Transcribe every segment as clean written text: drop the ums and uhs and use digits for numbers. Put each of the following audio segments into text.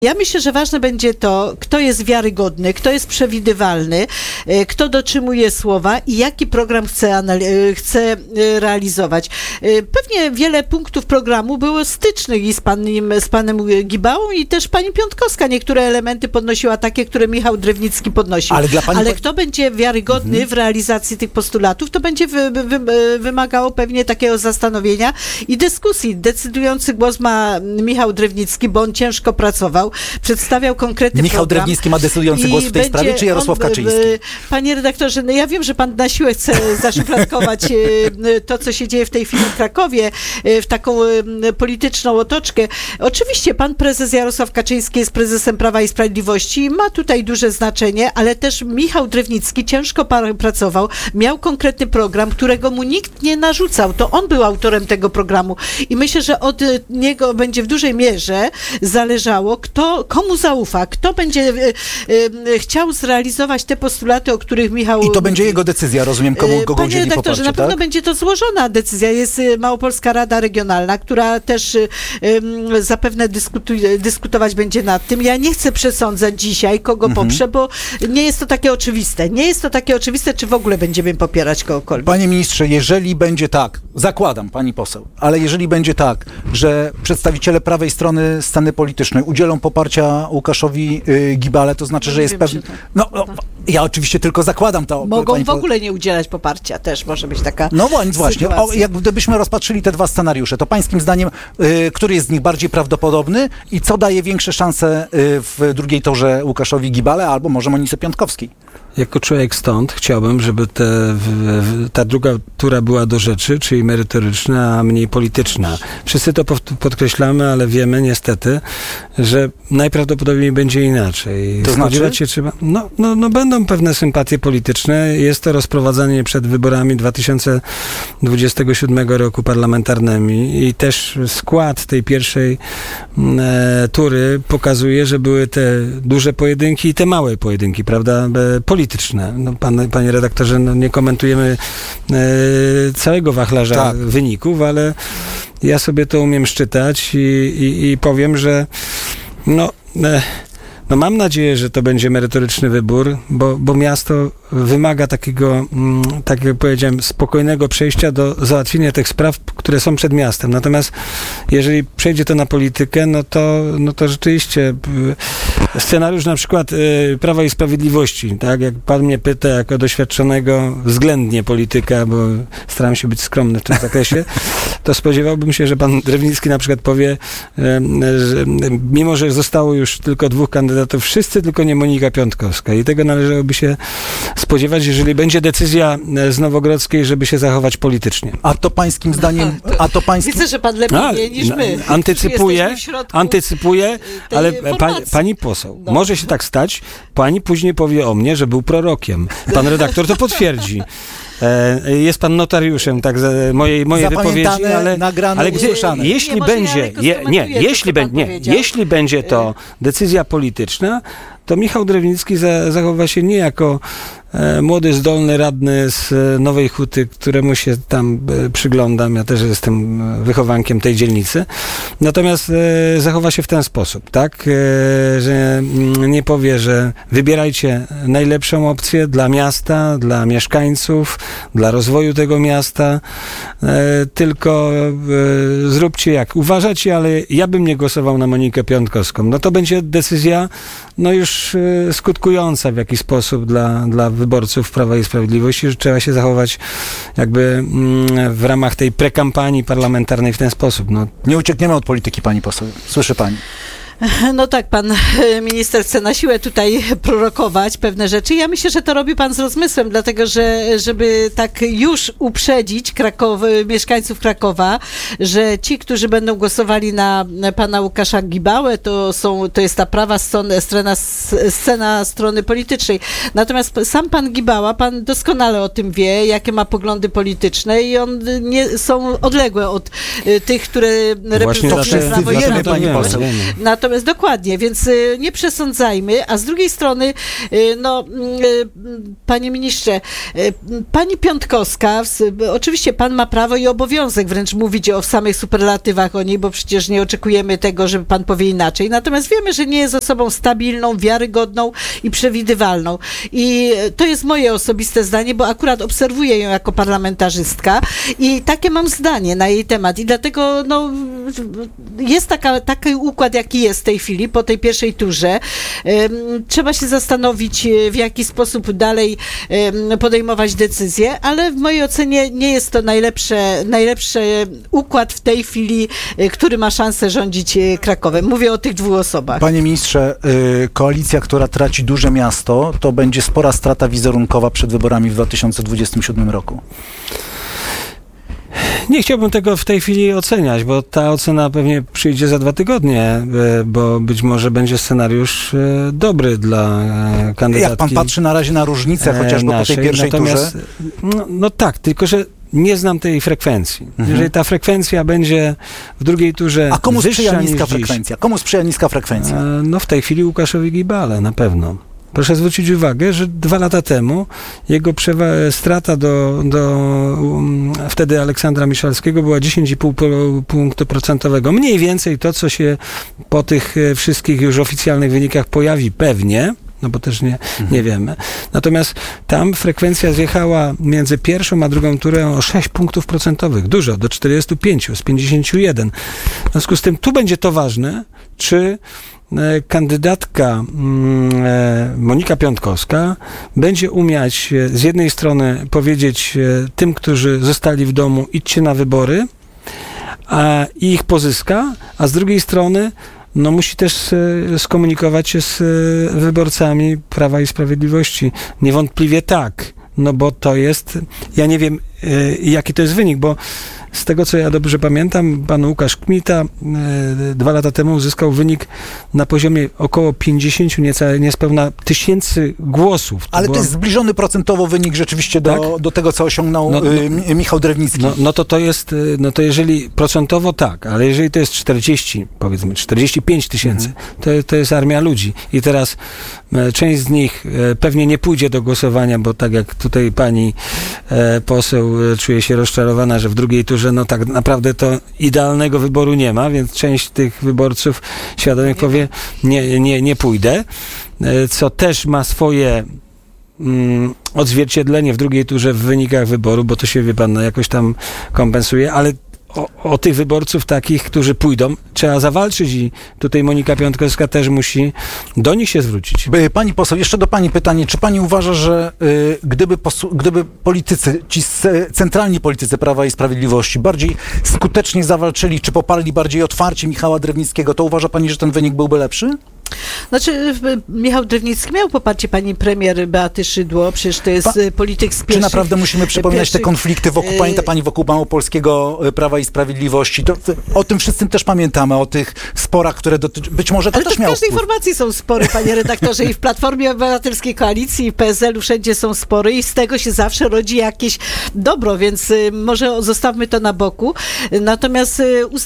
Ja myślę, że ważne będzie to, kto jest wiarygodny, kto jest przewidywalny, kto dotrzymuje słowa i jaki program chce realizować. Pewnie wiele punktów programu było stycznych i z panem Gibałą i też pani Piontkowska. Niektóre elementy podnosiła takie, które Michał Drewnicki podnosił. Ale kto będzie wiarygodny w realizacji tych postulatów, to będzie wymagało pewnie takiego zastanowienia i dyskusji. Decydujący głos ma Michał Drewnicki, bo on ciężko pracował, przedstawiał konkretny Michał program. Drewnicki ma decydujący głos w tej sprawie, czy Jarosław Kaczyński? Panie redaktorze, ja wiem, że pan na siłę chce zaszufladkować to, co się dzieje w tej chwili w Krakowie, w taką polityczną otoczkę. Oczywiście pan prezes Jarosław Kaczyński jest prezesem Prawa i Sprawiedliwości i ma tutaj duże znaczenie, ale też Michał Drewnicki ciężko pracował, miał konkretny program, którego mu nikt nie narzucał. To on był autorem tego programu i myślę, że od niego będzie w dużej mierze zależało, komu zaufa, kto będzie chciał zrealizować te postulaty, o których Michał... I to będzie jego decyzja, rozumiem, kogo udzieli poparcie, na pewno będzie to złożona decyzja. Jest Małopolska Rada Regionalna, która też zapewne dyskutować będzie nad tym. Ja nie chcę przesądzać dzisiaj, kogo poprze, bo nie jest to takie oczywiste. Nie jest to takie oczywiste, czy w ogóle będziemy popierać kogokolwiek. Panie ministrze, jeżeli będzie tak, zakładam, pani poseł, ale jeżeli będzie tak, że przedstawiciele prawej strony sceny politycznej udzielą poparcia Łukaszowi Gibale, to znaczy, że jest pewny... Ja oczywiście tylko zakładam to. Mogą w ogóle nie udzielać poparcia, też może być taka właśnie. Jak gdybyśmy rozpatrzyli te dwa scenariusze, to pańskim zdaniem, który jest z nich bardziej prawdopodobny i co daje większe szanse w drugiej turze Łukaszowi Gibale albo może Monice Piątkowskiej? Jako człowiek stąd chciałbym, żeby ta druga tura była do rzeczy, czyli merytoryczna, a mniej polityczna. Wszyscy to podkreślamy, ale wiemy niestety, że najprawdopodobniej będzie inaczej. To znaczy? Się trzeba, będą pewne sympatie polityczne. Jest to rozprowadzanie przed wyborami 2027 roku parlamentarnymi i też skład tej pierwszej tury pokazuje, że były te duże pojedynki i te małe pojedynki, prawda, polityczne. Panie redaktorze, nie komentujemy całego wachlarza wyników, ale ja sobie to umiem szczytać i powiem, że mam nadzieję, że to będzie merytoryczny wybór, bo miasto wymaga takiego, tak jak powiedziałem, spokojnego przejścia do załatwienia tych spraw, które są przed miastem. Natomiast jeżeli przejdzie to na politykę, no to rzeczywiście scenariusz na przykład Prawa i Sprawiedliwości, tak? Jak pan mnie pyta jako doświadczonego względnie polityka, bo staram się być skromny w tym zakresie, to spodziewałbym się, że pan Drewnicki na przykład powie, że mimo, że zostało już tylko 2 kandydatów, wszyscy, tylko nie Monika Piątkowska. I tego należałoby się spodziewać, jeżeli będzie decyzja z Nowogrodzkiej, żeby się zachować politycznie. A to pańskim zdaniem... Widzę, że pan lepiej wie niż my. Antycypuję, ale pani poseł, może się tak stać, pani później powie o mnie, że był prorokiem. Pan redaktor to potwierdzi. Jest pan notariuszem mojej wypowiedzi, ale jeśli będzie to decyzja polityczna, to Michał Drewnicki zachowa się nie jako młody, zdolny radny z Nowej Huty, któremu się tam przyglądam. Ja też jestem wychowankiem tej dzielnicy. Natomiast zachowa się w ten sposób, tak? Że nie powie, że wybierajcie najlepszą opcję dla miasta, dla mieszkańców, dla rozwoju tego miasta, tylko zróbcie jak uważacie, ale ja bym nie głosował na Monikę Piątkowską. No to będzie decyzja już skutkująca w jakiś sposób dla wyborców Prawa i Sprawiedliwości, że trzeba się zachować jakby w ramach tej prekampanii parlamentarnej w ten sposób. Nie uciekniemy od polityki, pani poseł. Słyszy pani. No tak, pan minister chce na siłę tutaj prorokować pewne rzeczy. Ja myślę, że to robi pan z rozmysłem, dlatego że żeby tak już uprzedzić mieszkańców Krakowa, że ci, którzy będą głosowali na pana Łukasza Gibałę, to jest ta prawa scena strony politycznej. Natomiast sam pan Gibała, pan doskonale o tym wie, jakie ma poglądy polityczne i są odległe od tych, które reprezentują Prawo i Sprawiedliwość. Natomiast dokładnie, więc nie przesądzajmy, a z drugiej strony, panie ministrze, pani Piontkowska, oczywiście pan ma prawo i obowiązek wręcz mówić o samych superlatywach o niej, bo przecież nie oczekujemy tego, żeby pan powie inaczej. Natomiast wiemy, że nie jest osobą stabilną, wiarygodną i przewidywalną. I to jest moje osobiste zdanie, bo akurat obserwuję ją jako parlamentarzystka i takie mam zdanie na jej temat. I dlatego jest taki układ, jaki jest w tej chwili, po tej pierwszej turze. Trzeba się zastanowić, w jaki sposób dalej podejmować decyzje, ale w mojej ocenie nie jest to najlepszy układ w tej chwili, który ma szansę rządzić Krakowem. Mówię o tych dwóch osobach. Panie ministrze, koalicja, która traci duże miasto, to będzie spora strata wizerunkowa przed wyborami w 2027 roku. Nie chciałbym tego w tej chwili oceniać, bo ta ocena pewnie przyjdzie za 2 tygodnie, bo być może będzie scenariusz dobry dla kandydatki. Jak pan patrzy na razie na różnicę, chociażby po tej pierwszej turze? No tak, tylko że nie znam tej frekwencji. Jeżeli ta frekwencja będzie w drugiej turze A komu sprzyja niska dziś, frekwencja? Komu sprzyja niska frekwencja? No w tej chwili Łukaszowi Gibale, na pewno. Proszę zwrócić uwagę, że 2 lata temu jego strata do wtedy Aleksandra Miszalskiego była 10,5 punktu procentowego. Mniej więcej to, co się po tych wszystkich już oficjalnych wynikach pojawi pewnie, no bo też nie wiemy. Natomiast tam frekwencja zjechała między pierwszą a drugą turą o 6 punktów procentowych. Dużo, do 45, z 51. W związku z tym tu będzie to ważne, czy kandydatka Monika Piontkowska będzie umiać z jednej strony powiedzieć tym, którzy zostali w domu, idźcie na wybory, i ich pozyska, a z drugiej strony musi też skomunikować się z wyborcami Prawa i Sprawiedliwości. Niewątpliwie tak, bo to jest, ja nie wiem, jaki to jest wynik, bo z tego, co ja dobrze pamiętam, pan Łukasz Kmita 2 lata temu uzyskał wynik na poziomie około 50, niespełna tysięcy głosów. Ale to jest zbliżony procentowo wynik rzeczywiście do tego, co osiągnął Michał Drewnicki. To jest, to jeżeli procentowo tak, ale jeżeli to jest 40, powiedzmy 45 tysięcy, to jest armia ludzi. I teraz część z nich pewnie nie pójdzie do głosowania, bo tak jak tutaj pani poseł czuje się rozczarowana, że w drugiej turze tak naprawdę to idealnego wyboru nie ma, więc część tych wyborców świadomych powie, nie pójdę, co też ma swoje odzwierciedlenie w drugiej turze w wynikach wyboru, bo to się, wie pan, jakoś tam kompensuje, ale o tych wyborców takich, którzy pójdą, trzeba zawalczyć i tutaj Monika Piontkowska też musi do nich się zwrócić. Pani poseł, jeszcze do pani pytanie. Czy pani uważa, że gdyby politycy, ci centralni politycy Prawa i Sprawiedliwości bardziej skutecznie zawalczyli, czy poparli bardziej otwarcie Michała Drewnickiego, to uważa pani, że ten wynik byłby lepszy? Znaczy, Michał Drewnicki miał poparcie pani premier Beaty Szydło, przecież to jest polityk z pierwszych... Czy naprawdę musimy przypominać te konflikty wokół, pamięta pani, wokół małopolskiego Prawa i Sprawiedliwości? O tym wszyscy też pamiętamy, o tych sporach, które być może to ale też miało w każdej formacji są spory, panie redaktorze, i w Platformie Obywatelskiej Koalicji, i w PSL-u wszędzie są spory i z tego się zawsze rodzi jakieś dobro, więc może zostawmy to na boku. Natomiast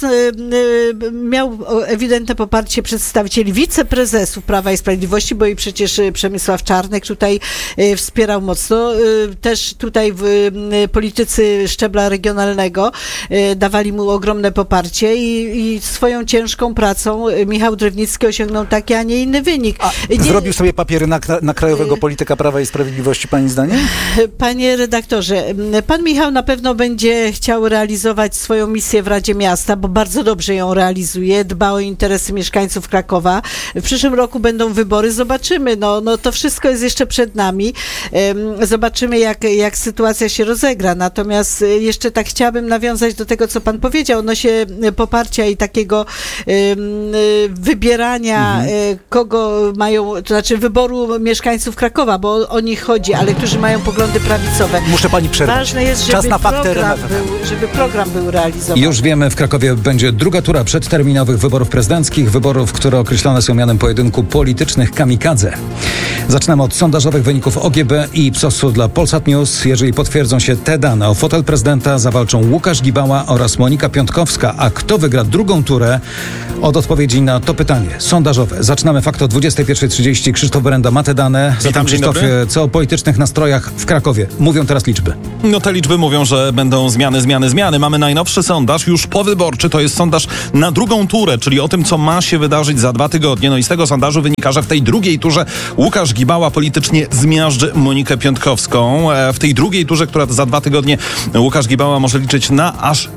miał ewidentne poparcie przedstawicieli wiceprezesów Prawa i Sprawiedliwości, bo i przecież Przemysław Czarnek tutaj wspierał mocno. Też tutaj politycy szczebla regionalnego dawali mu ogromne poparcie i swoją ciężką pracą Michał Drewnicki osiągnął taki, a nie inny wynik. Zrobił sobie papiery na krajowego polityka Prawa i Sprawiedliwości, pani zdaniem? Panie redaktorze, pan Michał na pewno będzie chciał realizować swoją misję w Radzie Miasta, bo bardzo dobrze ją realizuje, dba o interesy mieszkańców Krakowa. W przyszłym roku będą wybory, zobaczymy. To wszystko jest jeszcze przed nami. Zobaczymy, jak sytuacja się rozegra. Natomiast jeszcze tak chciałabym nawiązać do tego, co pan powiedział, odnośnie poparcia i takiego wybierania, kogo mają, to znaczy wyboru mieszkańców Krakowa, bo o nich chodzi, ale którzy mają poglądy prawicowe. Muszę pani przerwać. Ważne jest, żeby program był realizowany. Już wiemy, w Krakowie będzie druga tura przedterminowych wyborów prezydenckich, wyborów, które określone są mianem tzw. pojedynku politycznych kamikadze. Zaczynamy od sondażowych wyników OGB i Ipsosu dla Polsat News. Jeżeli potwierdzą się te dane, o fotel prezydenta zawalczą Łukasz Gibała oraz Monika Piątkowska. A kto wygra drugą turę? Od odpowiedzi na to pytanie sondażowe. Zaczynamy fakt o 21:30. Krzysztof Berenda ma te dane. Zatem, Krzysztofie, co o politycznych nastrojach w Krakowie? Mówią teraz liczby. No te liczby mówią, że będą zmiany. Mamy najnowszy sondaż, już powyborczy. To jest sondaż na drugą turę, czyli o tym, co ma się wydarzyć za 2 tygodnie. No i z tego sondażu wynika, że w tej drugiej turze Łukasz Gibała politycznie zmiażdży Monikę Piątkowską. W tej drugiej turze, która za 2 tygodnie Łukasz Gibała może liczyć na aż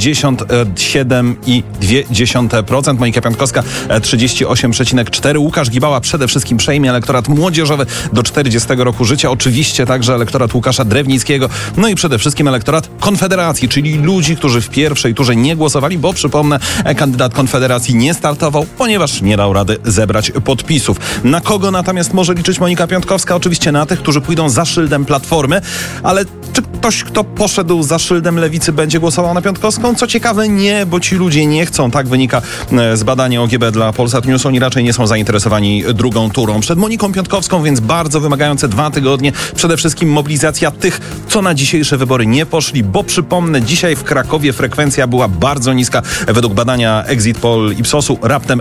57,2%. Monika Piątkowska 38,4%. Łukasz Gibała przede wszystkim przejmie elektorat młodzieżowy do 40 roku życia. Oczywiście także elektorat Łukasza Drewnickiego. No i przede wszystkim elektorat Konfederacji, czyli ludzi, którzy w pierwszej turze nie głosowali, bo przypomnę, kandydat Konfederacji nie startował, ponieważ nie dał rady zebrać podpisów. Na kogo natomiast może liczyć Monika Piątkowska? Oczywiście na tych, którzy pójdą za szyldem Platformy, ale czy ktoś, kto poszedł za szyldem Lewicy, będzie głosował na Piątkowską? Co ciekawe, nie, bo ci ludzie nie chcą. Tak wynika z badania OGB dla Polsat News. Oni raczej nie są zainteresowani drugą turą. Przed Moniką Piątkowską, więc bardzo wymagające 2 tygodnie. Przede wszystkim mobilizacja tych, co na dzisiejsze wybory nie poszli, bo przypomnę, dzisiaj w Krakowie frekwencja była bardzo niska. Według badania Exit Poll Ipsosu raptem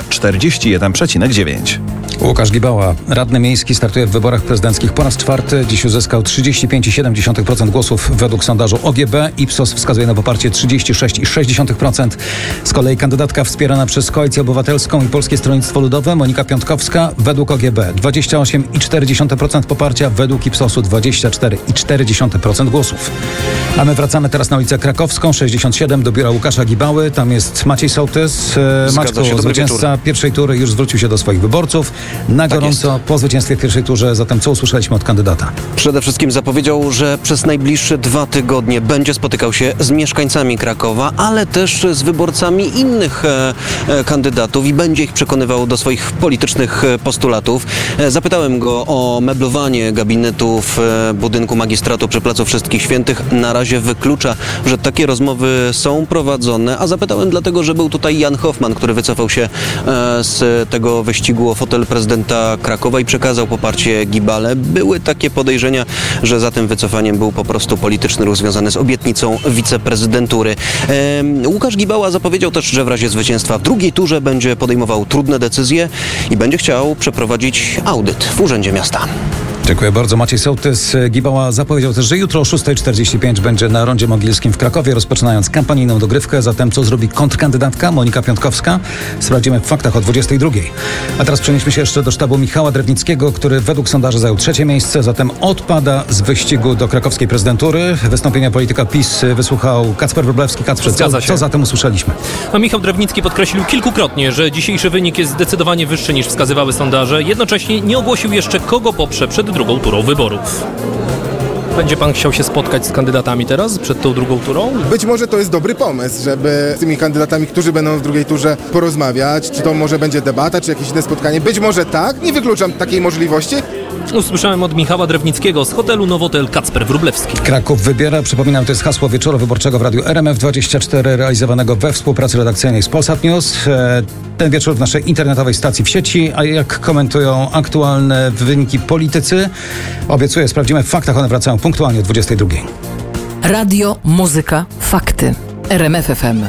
41,9%. Łukasz Gibała, radny miejski, startuje w wyborach prezydenckich po raz 4. Dziś uzyskał 35,7% głosów według sondażu OGB. Ipsos wskazuje na poparcie 36,6%. Z kolei kandydatka wspierana przez Koalicję Obywatelską i Polskie Stronnictwo Ludowe, Monika Piątkowska, według OGB 28,4% poparcia, według Ipsosu 24,4% głosów. A my wracamy teraz na ulicę Krakowską, 67, do biura Łukasza Gibały. Tam jest Maciej Sołtys. Maćku, zwycięzca pierwszej tury, już zwrócił się do swoich wyborców na gorąco po zwycięstwie w pierwszej turze. Zatem co usłyszeliśmy od kandydata? Przede wszystkim zapowiedział, że przez najbliższe 2 tygodnie będzie spotykał się z mieszkańcami Krakowa, ale też z wyborcami innych kandydatów i będzie ich przekonywał do swoich politycznych postulatów. Zapytałem go o meblowanie gabinetów budynku magistratu przy Placu Wszystkich Świętych. Na razie wyklucza, że takie rozmowy są prowadzone, a zapytałem dlatego, że był tutaj Jan Hoffman, który wycofał się z tego wyścigu o fotel prezydenta Krakowa i przekazał poparcie Gibale. Były takie podejrzenia, że za tym wycofaniem był po prostu polityczny ruch związany z obietnicą wiceprezydentury. Łukasz Gibała zapowiedział też, że w razie zwycięstwa w drugiej turze będzie podejmował trudne decyzje i będzie chciał przeprowadzić audyt w Urzędzie Miasta. Dziękuję bardzo. Maciej Sołtys. Gibała zapowiedział też, że jutro o 6:45 będzie na Rondzie Mogilskim w Krakowie, rozpoczynając kampanijną dogrywkę. Zatem co zrobi kontrkandydatka Monika Piątkowska? Sprawdzimy w faktach o 22:00. A teraz przenieśmy się jeszcze do sztabu Michała Drewnickiego, który według sondaży zajął 3. miejsce, zatem odpada z wyścigu do krakowskiej prezydentury. Wystąpienia polityka PiS wysłuchał Kacper Wróblewski. Kacper, co zatem usłyszeliśmy? No, Michał Drewnicki podkreślił kilkukrotnie, że dzisiejszy wynik jest zdecydowanie wyższy niż wskazywały sondaże. Jednocześnie nie ogłosił jeszcze, kogo poprze przed drugą turą wyborów. Będzie pan chciał się spotkać z kandydatami teraz, przed tą drugą turą? Być może to jest dobry pomysł, żeby z tymi kandydatami, którzy będą w drugiej turze, porozmawiać. Czy to może będzie debata, czy jakieś inne spotkanie? Być może tak, nie wykluczam takiej możliwości. Usłyszałem od Michała Drewnickiego z hotelu Nowotel Kacper Wróblewski. Kraków wybiera, przypominam, to jest hasło wieczoru wyborczego w Radiu RMF24, realizowanego we współpracy redakcyjnej z Polsat News. Ten wieczór w naszej internetowej stacji w sieci, a jak komentują aktualne wyniki politycy, obiecuję, sprawdzimy w faktach, one wracają punktualnie o 22:00. Radio, muzyka, fakty. RMF FM.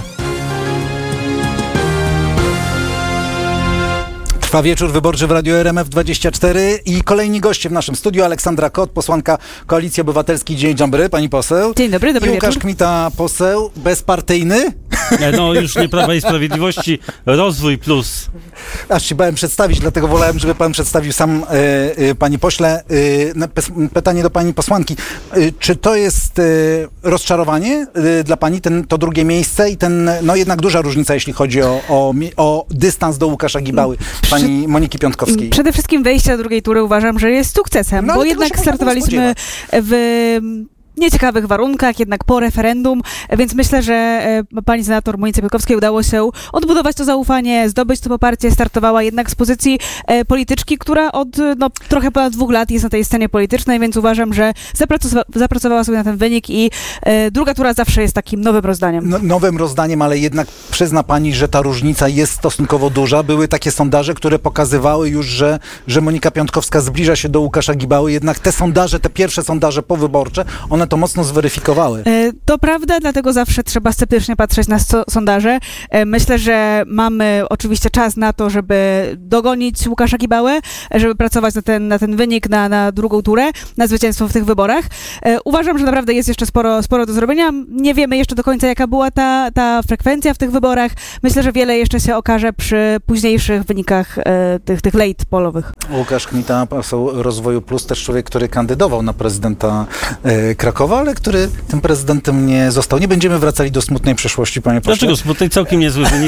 Trwa wieczór wyborczy w Radiu RMF24 i kolejni goście w naszym studiu. Aleksandra Kot, posłanka Koalicji Obywatelskiej. Dzień dobry, pani poseł. Dzień dobry, dobry wieczór. Łukasz Kmita, poseł bezpartyjny. No już nie Prawa i Sprawiedliwości, Rozwój Plus. Aż się bałem przedstawić, dlatego wolałem, żeby pan przedstawił sam, panie pośle. Pytanie do pani posłanki. Czy to jest rozczarowanie dla pani, to drugie miejsce i no jednak duża różnica, jeśli chodzi o dystans do Łukasza Gibały, pani Moniki Piątkowskiej? Przede wszystkim wejście do drugiej tury uważam, że jest sukcesem, bo jednak startowaliśmy w nieciekawych warunkach, jednak po referendum, więc myślę, że pani senator Monice Piotrkowskiej udało się odbudować to zaufanie, zdobyć to poparcie, startowała jednak z pozycji polityczki, która od trochę ponad 2 lat jest na tej scenie politycznej, więc uważam, że zapracowała sobie na ten wynik i druga tura zawsze jest takim nowym rozdaniem. Nowym rozdaniem, ale jednak przyzna pani, że ta różnica jest stosunkowo duża. Były takie sondaże, które pokazywały już, że Monika Piotrkowska zbliża się do Łukasza Gibały, jednak te sondaże, te pierwsze sondaże powyborcze, one to mocno zweryfikowały. To prawda, dlatego zawsze trzeba sceptycznie patrzeć na sondaże. Myślę, że mamy oczywiście czas na to, żeby dogonić Łukasza Gibałę, żeby pracować na ten wynik, na drugą turę, na zwycięstwo w tych wyborach. Uważam, że naprawdę jest jeszcze sporo do zrobienia. Nie wiemy jeszcze do końca, jaka była ta frekwencja w tych wyborach. Myślę, że wiele jeszcze się okaże przy późniejszych wynikach tych late polowych. Łukasz Kmita, poseł Rozwoju Plus, też człowiek, który kandydował na prezydenta Krakowa, ale który tym prezydentem nie został. Nie będziemy wracali do smutnej przeszłości, panie pośle. Dlaczego smutnej? Całkiem niezły wynik.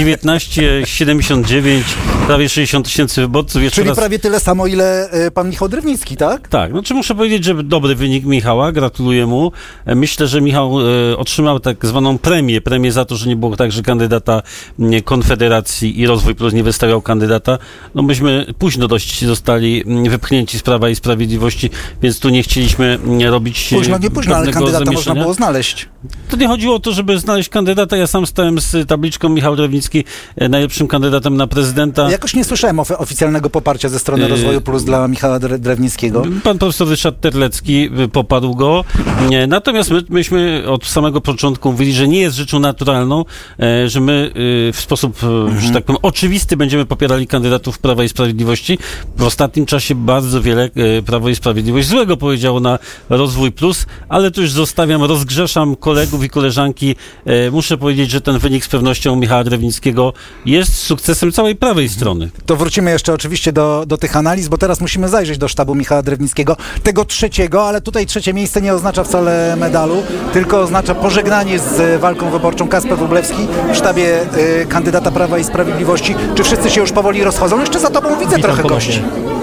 19,79, prawie 60 tysięcy wyborców. Czyli prawie tyle samo, ile pan Michał Drewnicki, tak? Tak, znaczy muszę powiedzieć, że dobry wynik Michała, gratuluję mu. Myślę, że Michał otrzymał tak zwaną premię za to, że nie było tak, że kandydata Konfederacji i Rozwój Plus nie wystawiał kandydata. No myśmy późno dość zostali wypchnięci z Prawa i Sprawiedliwości, więc tu nie chcieliśmy robić Późno, ale kandydata można było znaleźć. To nie chodziło o to, żeby znaleźć kandydata. Ja sam stałem z tabliczką Michał Drewnicki najlepszym kandydatem na prezydenta. Jakoś nie słyszałem oficjalnego poparcia ze strony Rozwoju Plus dla Michała Drewnickiego. Pan profesor Ryszard Terlecki poparł go. Natomiast myśmy od samego początku mówili, że nie jest rzeczą naturalną, że my w sposób, że tak powiem, oczywisty będziemy popierali kandydatów Prawa i Sprawiedliwości. W ostatnim czasie bardzo wiele Prawo i Sprawiedliwość złego powiedziało na Rozwój Plus, ale to już zostawiam, rozgrzeszam kolegów i koleżanki. Muszę powiedzieć, że ten wynik z pewnością Michała Drewnickiego jest sukcesem całej prawej strony. To wrócimy jeszcze oczywiście do tych analiz, bo teraz musimy zajrzeć do sztabu Michała Drewnickiego, tego trzeciego, ale tutaj trzecie miejsce nie oznacza wcale medalu, tylko oznacza pożegnanie z walką wyborczą. Kasper Wróblewski w sztabie kandydata Prawa i Sprawiedliwości. Czy wszyscy się już powoli rozchodzą? Jeszcze za tobą widzę trochę gości.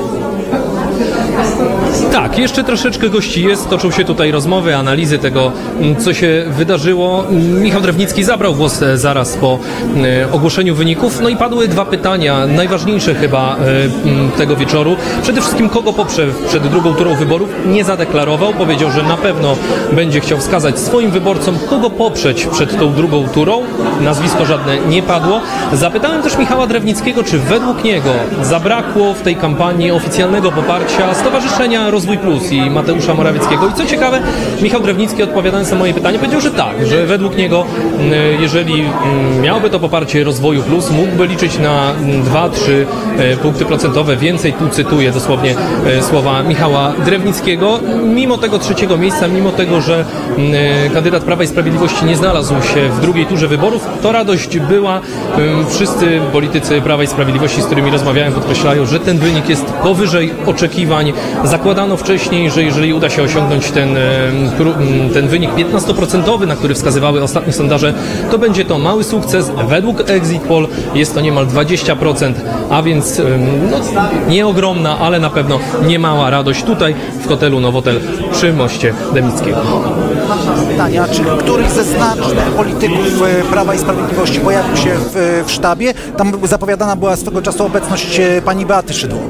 Tak, jeszcze troszeczkę gości jest, toczą się tutaj rozmowy, analizy tego, co się wydarzyło. Michał Drewnicki zabrał głos zaraz po ogłoszeniu wyników, no i padły 2 pytania, najważniejsze chyba tego wieczoru. Przede wszystkim, kogo poprze przed drugą turą wyborów, nie zadeklarował, powiedział, że na pewno będzie chciał wskazać swoim wyborcom, kogo poprzeć przed tą drugą turą, nazwisko żadne nie padło. Zapytałem też Michała Drewnickiego, czy według niego zabrakło w tej kampanii oficjalnego poparcia Stowarzyszenia Rozwój Plus i Mateusza Morawieckiego. I co ciekawe, Michał Drewnicki, odpowiadając na moje pytanie, powiedział, że tak, że według niego, jeżeli miałby to poparcie Rozwoju Plus, mógłby liczyć na 2-3 punkty procentowe więcej. Tu cytuję dosłownie słowa Michała Drewnickiego. Mimo tego 3. miejsca, mimo tego, że kandydat Prawa i Sprawiedliwości nie znalazł się w drugiej turze wyborów, to radość była. Wszyscy politycy Prawa i Sprawiedliwości, z którymi rozmawiałem, podkreślają, że ten wynik jest powyżej oczekiwań. Zakładano wcześniej, że jeżeli uda się osiągnąć ten wynik 15%, na który wskazywały ostatnie sondaże, to będzie to mały sukces. Według Exit Poll jest to niemal 20%, a więc nie ogromna, ale na pewno nie mała radość tutaj w hotelu Nowotel przy moście Dębickiego. Pytania, czy któryś ze znacznych polityków Prawa i Sprawiedliwości pojawił się w sztabie? Tam zapowiadana była swego czasu obecność pani Beaty Szydło.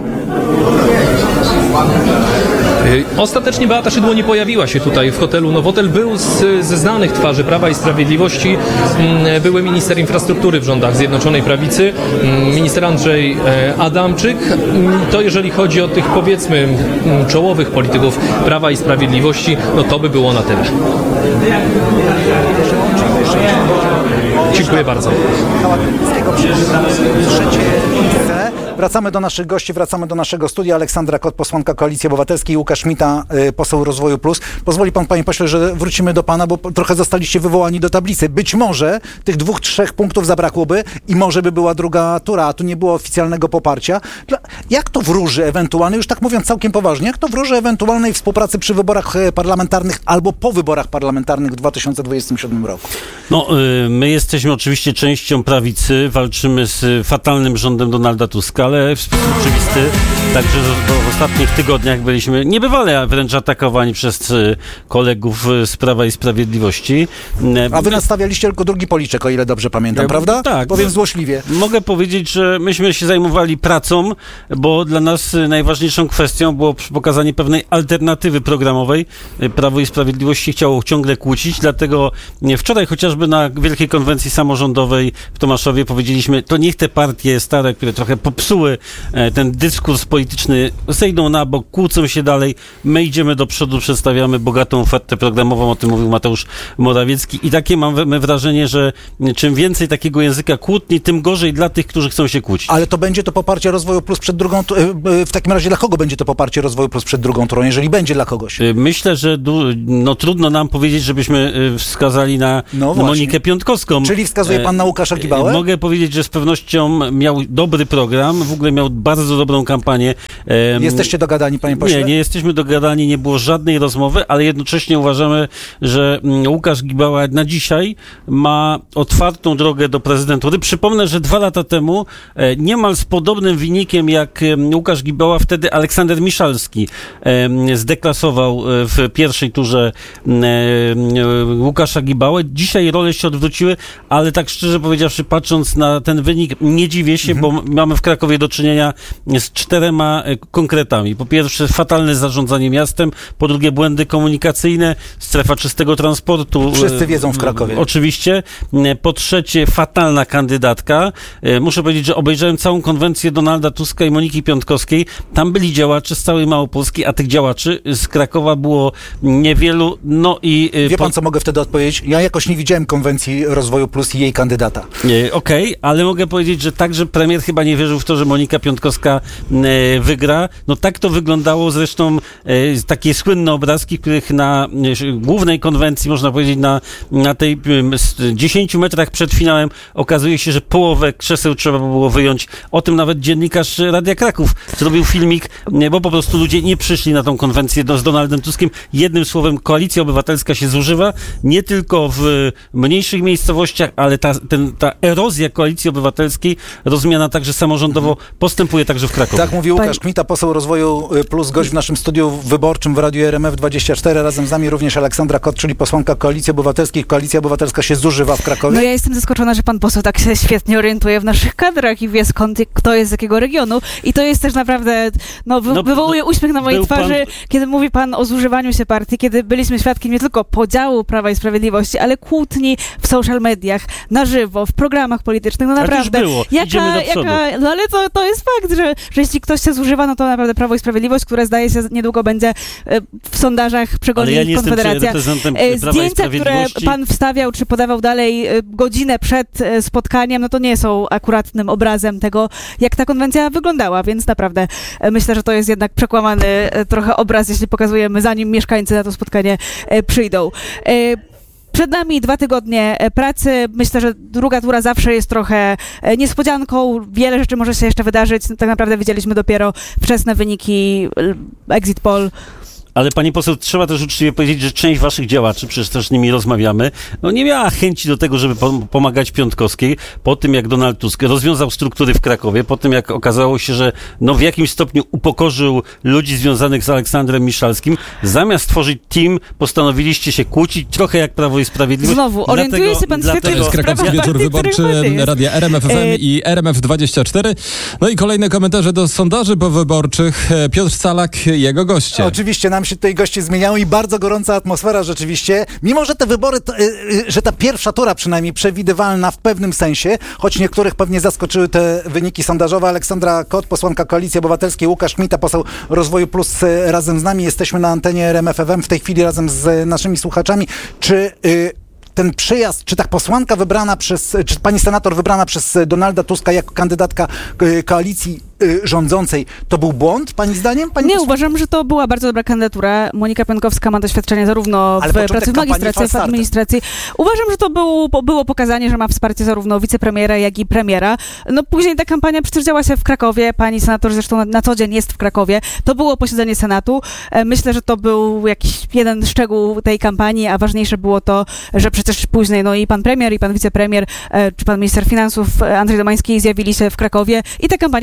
Ostatecznie Beata Szydło nie pojawiła się tutaj w hotelu Nowotel. Był ze znanych twarzy Prawa i Sprawiedliwości były minister infrastruktury w rządach Zjednoczonej Prawicy, minister Andrzej Adamczyk. To jeżeli chodzi o tych, powiedzmy, czołowych polityków Prawa i Sprawiedliwości, no to by było na tyle. Dziękuję bardzo. Wracamy do naszych gości, wracamy do naszego studia. Aleksandra Kot, posłanka Koalicji Obywatelskiej, Łukasz Kmita, poseł Rozwoju Plus. Pozwoli pan, panie pośle, że wrócimy do pana, bo trochę zostaliście wywołani do tablicy. Być może tych 2-3 punktów zabrakłoby i może by była druga tura, a tu nie było oficjalnego poparcia. Jak to wróży ewentualnie, już tak mówiąc całkiem poważnie, jak to wróży ewentualnej współpracy przy wyborach parlamentarnych albo po wyborach parlamentarnych w 2027 roku? No, my jesteśmy oczywiście częścią prawicy, walczymy z fatalnym rządem Donalda Tuska, ale w sposób oczywisty. Także w ostatnich tygodniach byliśmy niebywale wręcz atakowani przez kolegów z Prawa i Sprawiedliwości. A wy nastawialiście tylko drugi policzek, o ile dobrze pamiętam, prawda? Tak. Powiem złośliwie. Mogę powiedzieć, że myśmy się zajmowali pracą, bo dla nas najważniejszą kwestią było pokazanie pewnej alternatywy programowej. Prawo i Sprawiedliwości chciało ciągle kłócić, dlatego wczoraj chociażby na Wielkiej Konwencji Samorządowej w Tomaszowie powiedzieliśmy, to niech te partie stare, które trochę popsuły ten dyskurs polityczny, zejdą na bok, kłócą się dalej, my idziemy do przodu, przedstawiamy bogatą ofertę programową, o tym mówił Mateusz Morawiecki i takie mamy wrażenie, że czym więcej takiego języka kłótni, tym gorzej dla tych, którzy chcą się kłócić. Ale to będzie to poparcie Rozwoju Plus przed drugą w takim razie dla kogo będzie to poparcie Rozwoju Plus przed drugą turą, jeżeli będzie dla kogoś? Myślę, że trudno nam powiedzieć, żebyśmy wskazali na Monikę Piątkowską. Czyli wskazuje pan na Łukasza Gibałę? Mogę powiedzieć, że z pewnością miał dobry program, w ogóle miał bardzo dobrą kampanię. Jesteście dogadani, panie pośle? Nie jesteśmy dogadani, nie było żadnej rozmowy, ale jednocześnie uważamy, że Łukasz Gibała na dzisiaj ma otwartą drogę do prezydentury. Przypomnę, że 2 lata temu niemal z podobnym wynikiem jak Łukasz Gibała, wtedy Aleksander Miszalski zdeklasował w pierwszej turze Łukasza Gibałę. Dzisiaj role się odwróciły, ale tak szczerze powiedziawszy, patrząc na ten wynik, nie dziwię się, bo mamy w Krakowie do czynienia z 4 konkretami. Po pierwsze, fatalne zarządzanie miastem, po drugie, błędy komunikacyjne, strefa czystego transportu. Wszyscy wiedzą w Krakowie. Oczywiście. Po trzecie, fatalna kandydatka. Muszę powiedzieć, że obejrzałem całą konwencję Donalda Tuska i Moniki Piątkowskiej. Tam byli działacze z całej Małopolski, a tych działaczy z Krakowa było niewielu. No i wie pan, co mogę wtedy odpowiedzieć? Ja jakoś nie widziałem konwencji Rozwoju Plus i jej kandydata. Okej, ale mogę powiedzieć, że także premier chyba nie wierzył w to, że Monika Piątkowska wygra. No tak to wyglądało, zresztą takie słynne obrazki, których na głównej konwencji, można powiedzieć, na tej 10 metrach przed finałem okazuje się, że połowę krzeseł trzeba było wyjąć. O tym nawet dziennikarz Radia Kraków zrobił filmik, bo po prostu ludzie nie przyszli na tą konwencję z Donaldem Tuskiem. Jednym słowem, Koalicja Obywatelska się zużywa, nie tylko w mniejszych miejscowościach, ale ta erozja Koalicji Obywatelskiej, rozmiana także samorządowo postępuje także w Krakowie. Tak mówi Łukasz Kmita, poseł Rozwoju Plus, gość w naszym studiu wyborczym w Radiu RMF24. Razem z nami również Aleksandra Kot, czyli posłanka Koalicji Obywatelskiej. Koalicja Obywatelska się zużywa w Krakowie. No ja jestem zaskoczona, że pan poseł tak się świetnie orientuje w naszych kadrach i wie skąd, kto jest z jakiego regionu. I to jest też naprawdę, wywołuje uśmiech na mojej twarzy, kiedy mówi pan o zużywaniu się partii, kiedy byliśmy świadkiem nie tylko podziału Prawa i Sprawiedliwości, ale kłótni w social mediach, na żywo, w programach politycznych. No naprawdę. No ale to jest fakt, że jeśli ktoś się zużywa, no to naprawdę Prawo i Sprawiedliwość, które zdaje się niedługo będzie w sondażach przegoni Konfederacja. Zdjęcia, które pan wstawiał, czy podawał dalej godzinę przed spotkaniem, no to nie są akuratnym obrazem tego, jak ta konwencja wyglądała, więc naprawdę myślę, że to jest jednak przekłamany trochę obraz, jeśli pokazujemy, zanim mieszkańcy na to spotkanie przyjdą. Przed nami 2 tygodnie pracy. Myślę, że druga tura zawsze jest trochę niespodzianką. Wiele rzeczy może się jeszcze wydarzyć. Tak naprawdę widzieliśmy dopiero wczesne wyniki exit poll. Ale pani poseł, trzeba też uczciwie powiedzieć, że część waszych działaczy, przecież też z nimi rozmawiamy, no nie miała chęci do tego, żeby pomagać Piątkowskiej, po tym jak Donald Tusk rozwiązał struktury w Krakowie, po tym jak okazało się, że w jakimś stopniu upokorzył ludzi związanych z Aleksandrem Miszalskim. Zamiast tworzyć team, postanowiliście się kłócić, trochę jak Prawo i Sprawiedliwość. Znowu, orientuje się pan świetnie. To jest Krakowski Wieczór Wyborczy Radia RMF FM i RMF24. No i kolejne komentarze do sondaży powyborczych. Piotr Salak, jego goście. Oczywiście nam się tutaj goście zmieniają i bardzo gorąca atmosfera rzeczywiście. Mimo, że te wybory, że ta pierwsza tura przynajmniej przewidywalna w pewnym sensie, choć niektórych pewnie zaskoczyły te wyniki sondażowe. Aleksandra Kot, posłanka Koalicji Obywatelskiej, Łukasz Kmita, poseł Rozwoju Plus razem z nami. Jesteśmy na antenie RMF FM w tej chwili razem z naszymi słuchaczami. Czy ten przyjazd, czy ta posłanka wybrana czy pani senator wybrana przez Donalda Tuska jako kandydatka koalicji rządzącej, to był błąd, pani zdaniem? Uważam, że to była bardzo dobra kandydatura. Monika Piątkowska ma doświadczenie zarówno w pracy w magistracji, jak i w administracji. Uważam, że to było pokazanie, że ma wsparcie zarówno wicepremiera, jak i premiera. No później ta kampania przecież działa się w Krakowie. Pani senator zresztą na co dzień jest w Krakowie. To było posiedzenie Senatu. Myślę, że to był jakiś jeden szczegół tej kampanii, a ważniejsze było to, że przecież później i pan premier, i pan wicepremier, czy pan minister finansów Andrzej Domański zjawili się w Krakowie i ta kampania działa się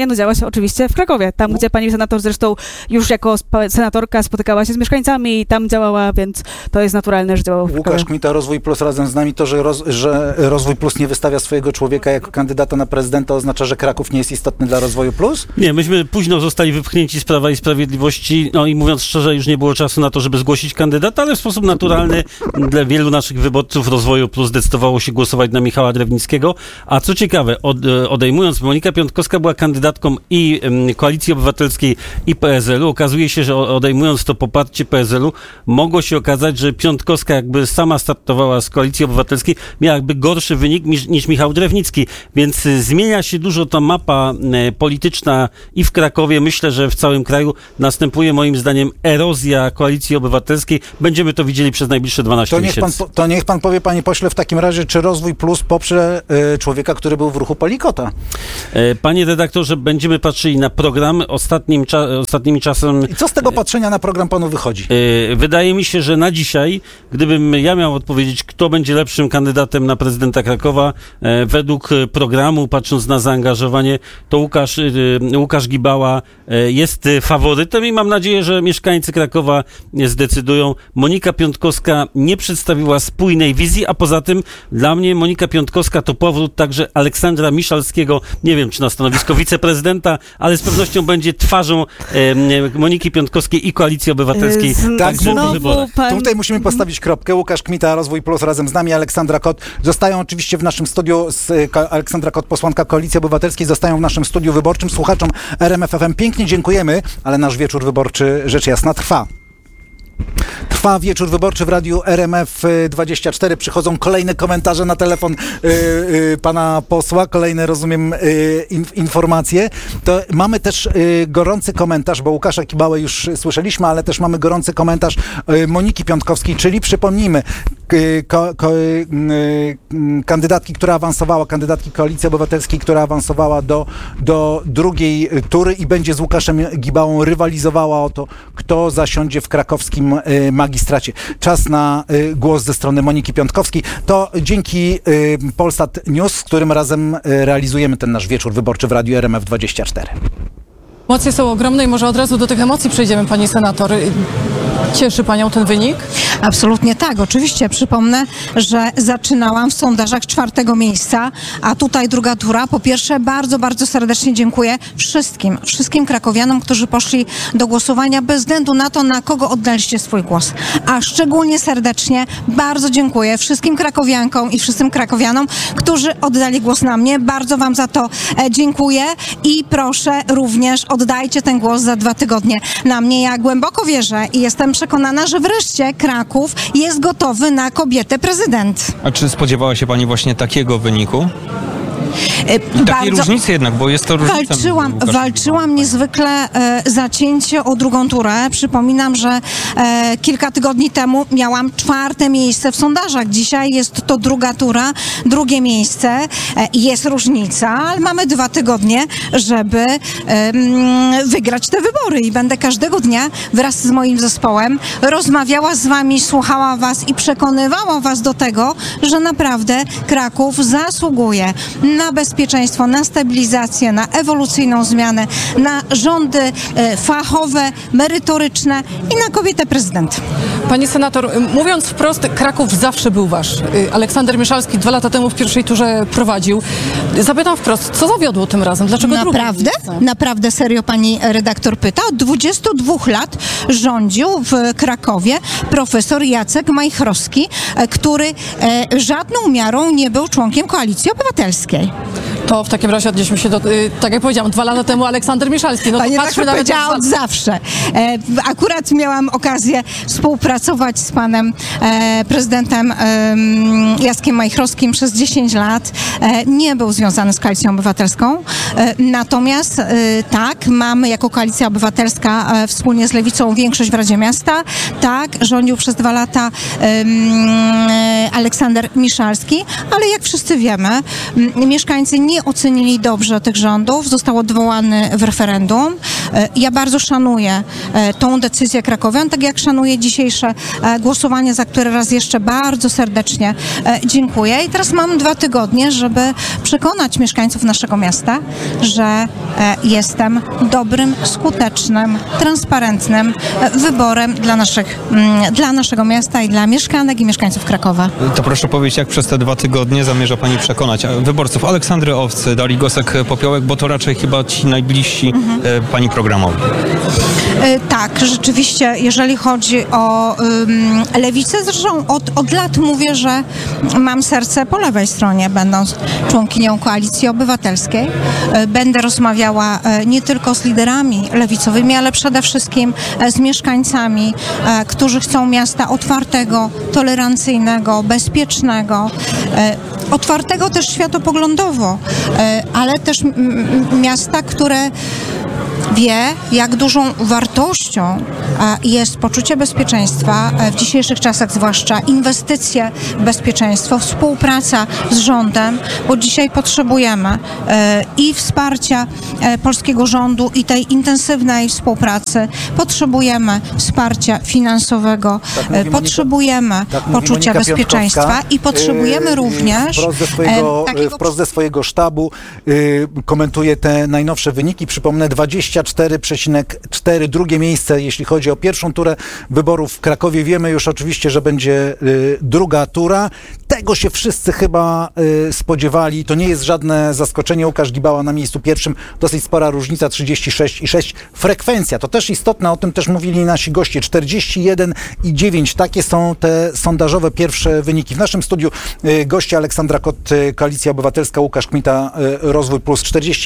oczywiście w Krakowie, tam gdzie pani senator zresztą już jako senatorka spotykała się z mieszkańcami i tam działała, więc to jest naturalne, że działała w Krakowie. Łukasz Kmita, Rozwój Plus razem z nami. To, że Rozwój Plus nie wystawia swojego człowieka jako kandydata na prezydenta, oznacza, że Kraków nie jest istotny dla Rozwoju Plus? Nie, myśmy późno zostali wypchnięci z Prawa i Sprawiedliwości, no i mówiąc szczerze, już nie było czasu na to, żeby zgłosić kandydata, ale w sposób naturalny dla wielu naszych wyborców Rozwoju Plus zdecydowało się głosować na Michała Drewnickiego. A co ciekawe, odejmując, Monika Piątkowska była kandydatką i Koalicji Obywatelskiej i PSL-u. Okazuje się, że odejmując to poparcie PSL-u, mogło się okazać, że Piątkowska jakby sama startowała z Koalicji Obywatelskiej, miała jakby gorszy wynik niż Michał Drewnicki. Więc zmienia się dużo ta mapa polityczna i w Krakowie. Myślę, że w całym kraju następuje moim zdaniem erozja Koalicji Obywatelskiej. Będziemy to widzieli przez najbliższe 12 miesięcy. To niech pan powie, panie pośle, w takim razie, czy Rozwój Plus poprze człowieka, który był w ruchu Palikota? Panie redaktorze, będziemy patrzyli na program ostatnimi czasem. I co z tego patrzenia na program panu wychodzi? Wydaje mi się, że na dzisiaj, gdybym ja miał odpowiedzieć, kto będzie lepszym kandydatem na prezydenta Krakowa, według programu, patrząc na zaangażowanie, to Łukasz Gibała jest faworytem i mam nadzieję, że mieszkańcy Krakowa zdecydują. Monika Piątkowska nie przedstawiła spójnej wizji, a poza tym dla mnie Monika Piątkowska to powrót także Aleksandra Miszalskiego, nie wiem czy na stanowisko wiceprezydenta, ale z pewnością będzie twarzą Moniki Piątkowskiej i Koalicji Obywatelskiej. Tutaj musimy postawić kropkę. Łukasz Kmita, Rozwój Plus razem z nami, Aleksandra Kot. Zostają oczywiście w naszym studiu, Aleksandra Kot, posłanka Koalicji Obywatelskiej, zostają w naszym studiu wyborczym. Słuchaczom RMF FM pięknie dziękujemy, ale nasz wieczór wyborczy rzecz jasna trwa. Trwa wieczór wyborczy w radiu RMF24. Przychodzą kolejne komentarze na telefon pana posła, kolejne, rozumiem, informacje. To mamy też gorący komentarz, bo Łukasza Gibałę już słyszeliśmy, ale też mamy gorący komentarz Moniki Piątkowskiej, czyli przypomnijmy, kandydatki Koalicji Obywatelskiej, która awansowała do drugiej tury i będzie z Łukaszem Gibałą rywalizowała o to, kto zasiądzie w krakowskim magistracie. Czas na głos ze strony Moniki Piątkowskiej. To dzięki Polsat News, z którym razem realizujemy ten nasz wieczór wyborczy w radiu RMF24. Emocje są ogromne i może od razu do tych emocji przejdziemy, pani senator. Cieszy panią ten wynik? Absolutnie tak, oczywiście. Przypomnę, że zaczynałam w sondażach 4. miejsca, a tutaj druga tura. Po pierwsze, bardzo, bardzo serdecznie dziękuję wszystkim krakowianom, którzy poszli do głosowania bez względu na to, na kogo oddaliście swój głos. A szczególnie serdecznie bardzo dziękuję wszystkim krakowiankom i wszystkim krakowianom, którzy oddali głos na mnie. Bardzo wam za to dziękuję i proszę również oddajcie ten głos za 2 tygodnie na mnie. Ja głęboko wierzę i jestem przekonana, że wreszcie Kraków jest gotowy na kobietę prezydent. A czy spodziewała się pani właśnie takiego wyniku? Takiej różnicy jednak, bo jest to różnica. Walczyłam niezwykle zacięcie o drugą turę. Przypominam, że kilka tygodni temu miałam 4. miejsce w sondażach. Dzisiaj jest to druga tura, drugie miejsce. Jest różnica, ale mamy 2 tygodnie, żeby wygrać te wybory i będę każdego dnia wraz z moim zespołem rozmawiała z wami, słuchała was i przekonywała was do tego, że naprawdę Kraków zasługuje na bezpieczeństwo, na stabilizację, na ewolucyjną zmianę, na rządy fachowe, merytoryczne i na kobietę prezydent. Pani senator, mówiąc wprost, Kraków zawsze był wasz. Aleksander Miszalski 2 lata temu w pierwszej turze prowadził. Zapytam wprost, co zawiodło tym razem? Dlaczego naprawdę? Naprawdę serio pani redaktor pyta? Od 22 lat rządził w Krakowie profesor Jacek Majchrowski, który żadną miarą nie był członkiem Koalicji Obywatelskiej. To w takim razie odnieśmy się do, tak jak powiedziałam, 2 lata temu Aleksander Miszalski. No pani redaktor powiedziała od zawsze. Akurat miałam okazję współpracować z panem prezydentem Jackiem Majchrowskim przez 10 lat. Nie był związany z Koalicją Obywatelską. Natomiast tak, mamy jako Koalicja Obywatelska wspólnie z Lewicą większość w Radzie Miasta. Tak, rządził przez 2 lata Aleksander Miszalski, ale jak wszyscy wiemy, mieszkańcy nie nie ocenili dobrze tych rządów, został odwołany w referendum. Ja bardzo szanuję tą decyzję krakowian, tak jak szanuję dzisiejsze głosowanie, za które raz jeszcze bardzo serdecznie dziękuję. I teraz mam 2 tygodnie, żeby przekonać mieszkańców naszego miasta, że jestem dobrym, skutecznym, transparentnym wyborem dla naszego miasta i dla mieszkanek i mieszkańców Krakowa. To proszę powiedzieć, jak przez te 2 tygodnie zamierza pani przekonać wyborców Aleksandry Owcy, Darii Gosek-Popiołek, bo to raczej chyba ci najbliżsi pani programowi. Tak, rzeczywiście, jeżeli chodzi o lewicę, zresztą od lat mówię, że mam serce po lewej stronie, będąc członkinią Koalicji Obywatelskiej. Będę rozmawiała nie tylko z liderami lewicowymi, ale przede wszystkim z mieszkańcami, którzy chcą miasta otwartego, tolerancyjnego, bezpiecznego, otwartego też światopoglądowo, ale też miasta, które wie, jak dużą wartością jest poczucie bezpieczeństwa w dzisiejszych czasach, zwłaszcza inwestycje w bezpieczeństwo, współpraca z rządem, bo dzisiaj potrzebujemy i wsparcia polskiego rządu, i tej intensywnej współpracy. Potrzebujemy wsparcia finansowego, potrzebujemy poczucia bezpieczństwa i potrzebujemy również wprost ze swojego sztabu komentuje te najnowsze wyniki. Przypomnę, 24,4, drugie miejsce, jeśli chodzi o pierwszą turę wyborów w Krakowie. Wiemy już oczywiście, że będzie druga tura. Tego się wszyscy chyba spodziewali. To nie jest żadne zaskoczenie. Łukasz Gibała na miejscu pierwszym. Dosyć spora różnica, 36,6. Frekwencja, to też istotne, o tym też mówili nasi goście. 41,9. Takie są te sondażowe pierwsze wyniki. W naszym studiu goście Aleksandra Kot, Koalicja Obywatelska, Łukasz Kmita, Rozwój Plus,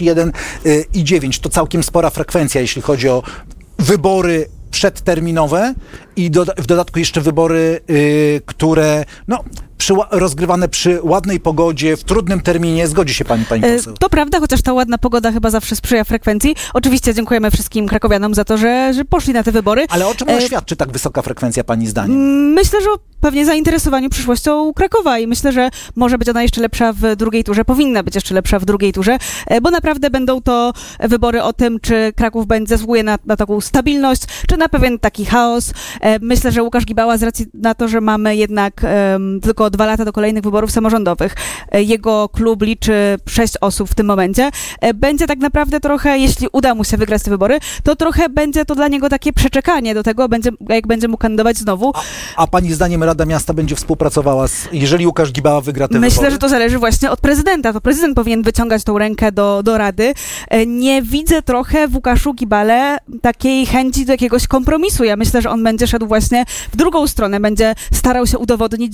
41,9. To całkiem spora frekwencja, jeśli chodzi o wybory przedterminowe i w dodatku jeszcze wybory, które rozgrywane przy ładnej pogodzie, w trudnym terminie. Zgodzi się pani poseł? To prawda, chociaż ta ładna pogoda chyba zawsze sprzyja frekwencji. Oczywiście dziękujemy wszystkim krakowianom za to, że poszli na te wybory. Ale o czym ona świadczy tak wysoka frekwencja pani zdaniem? Myślę, że pewnie zainteresowaniu przyszłością Krakowa i myślę, że może być ona jeszcze lepsza w drugiej turze, powinna być jeszcze lepsza w drugiej turze, bo naprawdę będą to wybory o tym, czy Kraków zasługuje na taką stabilność, czy na pewien taki chaos. Myślę, że Łukasz Gibała z racji na to, że mamy jednak tylko 2 lata do kolejnych wyborów samorządowych. Jego klub liczy 6 osób w tym momencie. Będzie tak naprawdę trochę, jeśli uda mu się wygrać te wybory, to trochę będzie to dla niego takie przeczekanie do tego, jak będzie mógł kandydować znowu. A pani zdaniem Rada Miasta będzie współpracowała, jeżeli Łukasz Gibała wygra te wybory? Myślę, że to zależy właśnie od prezydenta. To prezydent powinien wyciągać tą rękę do Rady. Nie widzę trochę w Łukaszu Gibale takiej chęci do jakiegoś kompromisu. Ja myślę, że on będzie szedł właśnie w drugą stronę. Będzie starał się udowodnić,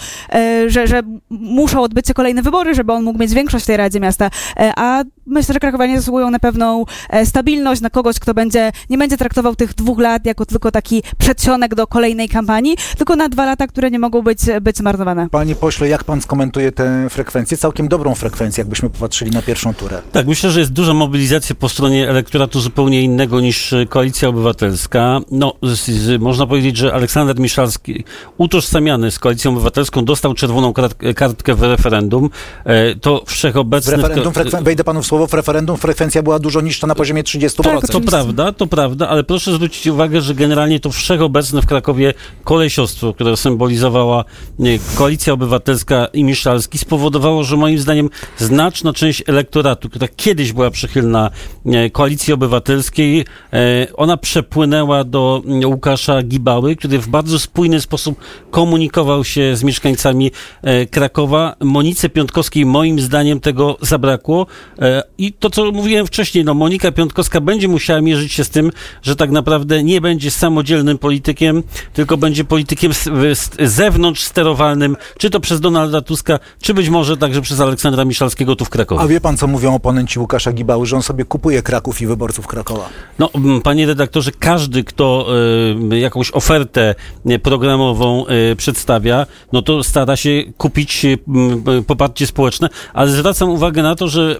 że muszą odbyć się kolejne wybory, żeby on mógł mieć większość w tej Radzie Miasta. A myślę, że krakowianie zasługują na pewną stabilność, na kogoś, kto nie będzie traktował tych 2 lat jako tylko taki przedsionek do kolejnej kampanii, tylko na 2 lata, które nie mogą być zmarnowane. Panie pośle, jak pan skomentuje tę frekwencję? Całkiem dobrą frekwencję, jakbyśmy popatrzyli na pierwszą turę. Tak, myślę, że jest duża mobilizacja po stronie elektoratu zupełnie innego niż Koalicja Obywatelska. Można powiedzieć, że Aleksander Miszalski, utożsamiany z Koalicją Obywatelską, dostał czerwoną kartkę w referendum. To wszechobecne... Wejdę panu w słowo, w referendum frekwencja była dużo niższa, na poziomie 30%. Tak, to prawda, ale proszę zwrócić uwagę, że generalnie to wszechobecne w Krakowie kolesiostwo, które symbolizowała Koalicja Obywatelska i Miszalski, spowodowało, że moim zdaniem znaczna część elektoratu, która kiedyś była przychylna Koalicji Obywatelskiej, ona przepłynęła do Łukasza Gibały, który w bardzo spójny sposób komunikował się z mieszkańcami Krakowa. Monice Piątkowskiej moim zdaniem tego zabrakło i to, co mówiłem wcześniej, Monika Piątkowska będzie musiała mierzyć się z tym, że tak naprawdę nie będzie samodzielnym politykiem, tylko będzie politykiem zewnątrz sterowalnym, czy to przez Donalda Tuska, czy być może także przez Aleksandra Miszalskiego tu w Krakowie. A wie pan, co mówią oponenci Łukasza Gibały, że on sobie kupuje Kraków i wyborców Krakowa? Panie redaktorze, każdy, kto jakąś ofertę programową przedstawia, to bo stara się kupić poparcie społeczne, ale zwracam uwagę na to, że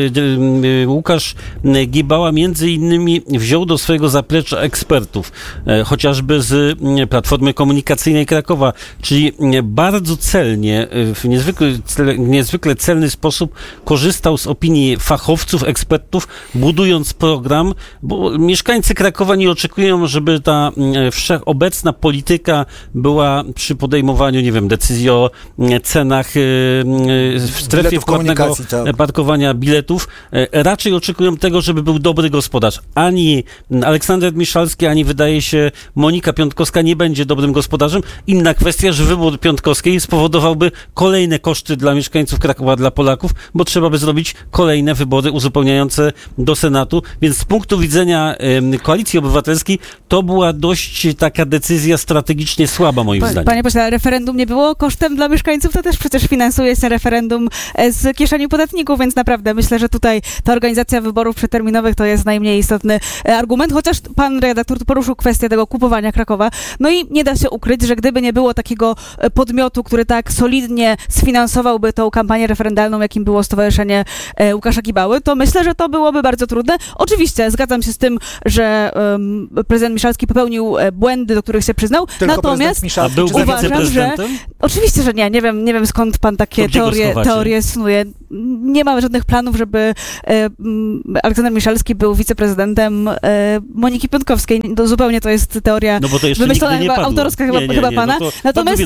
Łukasz Gibała między innymi wziął do swojego zaplecza ekspertów, chociażby z Platformy Komunikacyjnej Krakowa, czyli bardzo celnie, w niezwykle celny sposób korzystał z opinii fachowców, ekspertów, budując program, bo mieszkańcy Krakowa nie oczekują, żeby ta wszechobecna polityka była przy podejmowaniu, nie wiem, decyzji o cenach w strefie wkładnego parkowania biletów. Raczej oczekują tego, żeby był dobry gospodarz. Ani Aleksander Miszalski, ani wydaje się Monika Piątkowska nie będzie dobrym gospodarzem. Inna kwestia, że wybór Piątkowskiej spowodowałby kolejne koszty dla mieszkańców Krakowa, dla Polaków, bo trzeba by zrobić kolejne wybory uzupełniające do Senatu, więc z punktu widzenia Koalicji Obywatelskiej to była dość taka decyzja strategicznie słaba, moim zdaniem. Panie pośle, referendum nie było kosztem dla mieszkańców, to też przecież finansuje się referendum z kieszeni podatników, więc naprawdę myślę, że tutaj ta organizacja wyborów przedterminowych to jest najmniej istotny argument, chociaż pan redaktor tu poruszył kwestię tego kupowania Krakowa. No i nie da się ukryć, że gdyby nie było takiego podmiotu, który tak solidnie sfinansowałby tą kampanię referendalną, jakim było Stowarzyszenie Łukasza Gibały, to myślę, że to byłoby bardzo trudne. Oczywiście zgadzam się z tym, że prezydent Miszalski popełnił błędy, do których się przyznał. Tylko natomiast uważam, że oczywiście, że nie wiem skąd pan takie teorie snuje. Nie ma żadnych planów, żeby Aleksander Miszalski był wiceprezydentem Moniki Piątkowskiej. Zupełnie to jest teoria wymyślona, chyba autorska chyba pana. No natomiast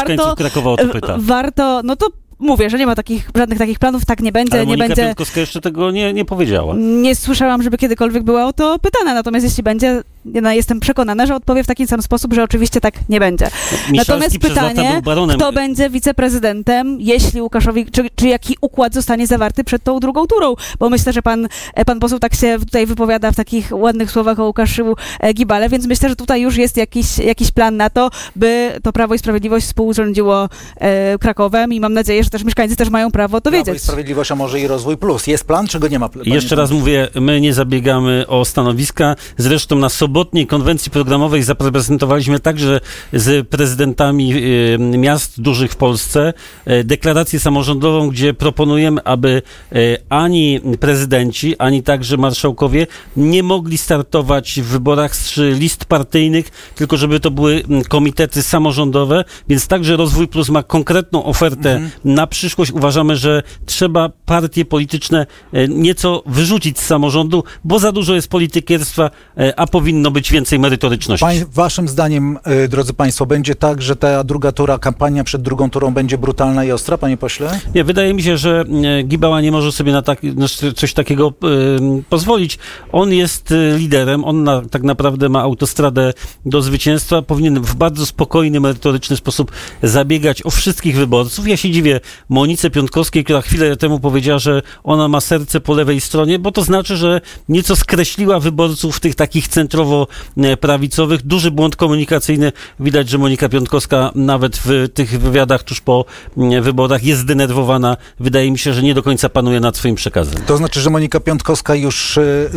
warto, no to mówię, że nie ma żadnych takich planów, tak nie będzie. Ale Monika Piątkowska jeszcze tego nie powiedziała. Nie słyszałam, żeby kiedykolwiek była o to pytana, natomiast jeśli będzie, jestem przekonana, że odpowie w taki sam sposób, że oczywiście tak nie będzie. Natomiast pytanie, kto będzie wiceprezydentem, jeśli Łukaszowi, czy jaki układ zostanie zawarty przed tą drugą turą, bo myślę, że pan poseł tak się tutaj wypowiada w takich ładnych słowach o Łukaszu Gibale, więc myślę, że tutaj już jest jakiś plan na to, by to Prawo i Sprawiedliwość współrządziło Krakowem i mam nadzieję, że też mieszkańcy też mają prawo to wiedzieć. Prawo i Sprawiedliwość, a może i Rozwój Plus. Jest plan, czy go nie ma? Jeszcze raz mówię, my nie zabiegamy o stanowiska. Zresztą na sobotniej konwencji programowej zaprezentowaliśmy także z prezydentami miast dużych w Polsce deklarację samorządową, gdzie proponujemy, aby ani prezydenci, ani także marszałkowie nie mogli startować w wyborach z list partyjnych, tylko żeby to były komitety samorządowe, więc także Rozwój Plus ma konkretną ofertę na przyszłość. Uważamy, że trzeba partie polityczne nieco wyrzucić z samorządu, bo za dużo jest politykierstwa, a powinno być więcej merytoryczności. Waszym zdaniem, drodzy państwo, będzie tak, że ta druga tura, kampania przed drugą turą będzie brutalna i ostra, panie pośle? Nie, wydaje mi się, że Gibała nie może sobie na coś takiego pozwolić. On jest liderem, on tak naprawdę ma autostradę do zwycięstwa, powinien w bardzo spokojny, merytoryczny sposób zabiegać o wszystkich wyborców. Ja się dziwię Monice Piątkowskiej, która chwilę temu powiedziała, że ona ma serce po lewej stronie, bo to znaczy, że nieco skreśliła wyborców tych takich centrowo-prawicowych. Duży błąd komunikacyjny. Widać, że Monika Piątkowska nawet w tych wywiadach tuż po wyborach jest zdenerwowana. Wydaje mi się, że nie do końca panuje nad swoim przekazem. To znaczy, że Monika Piątkowska już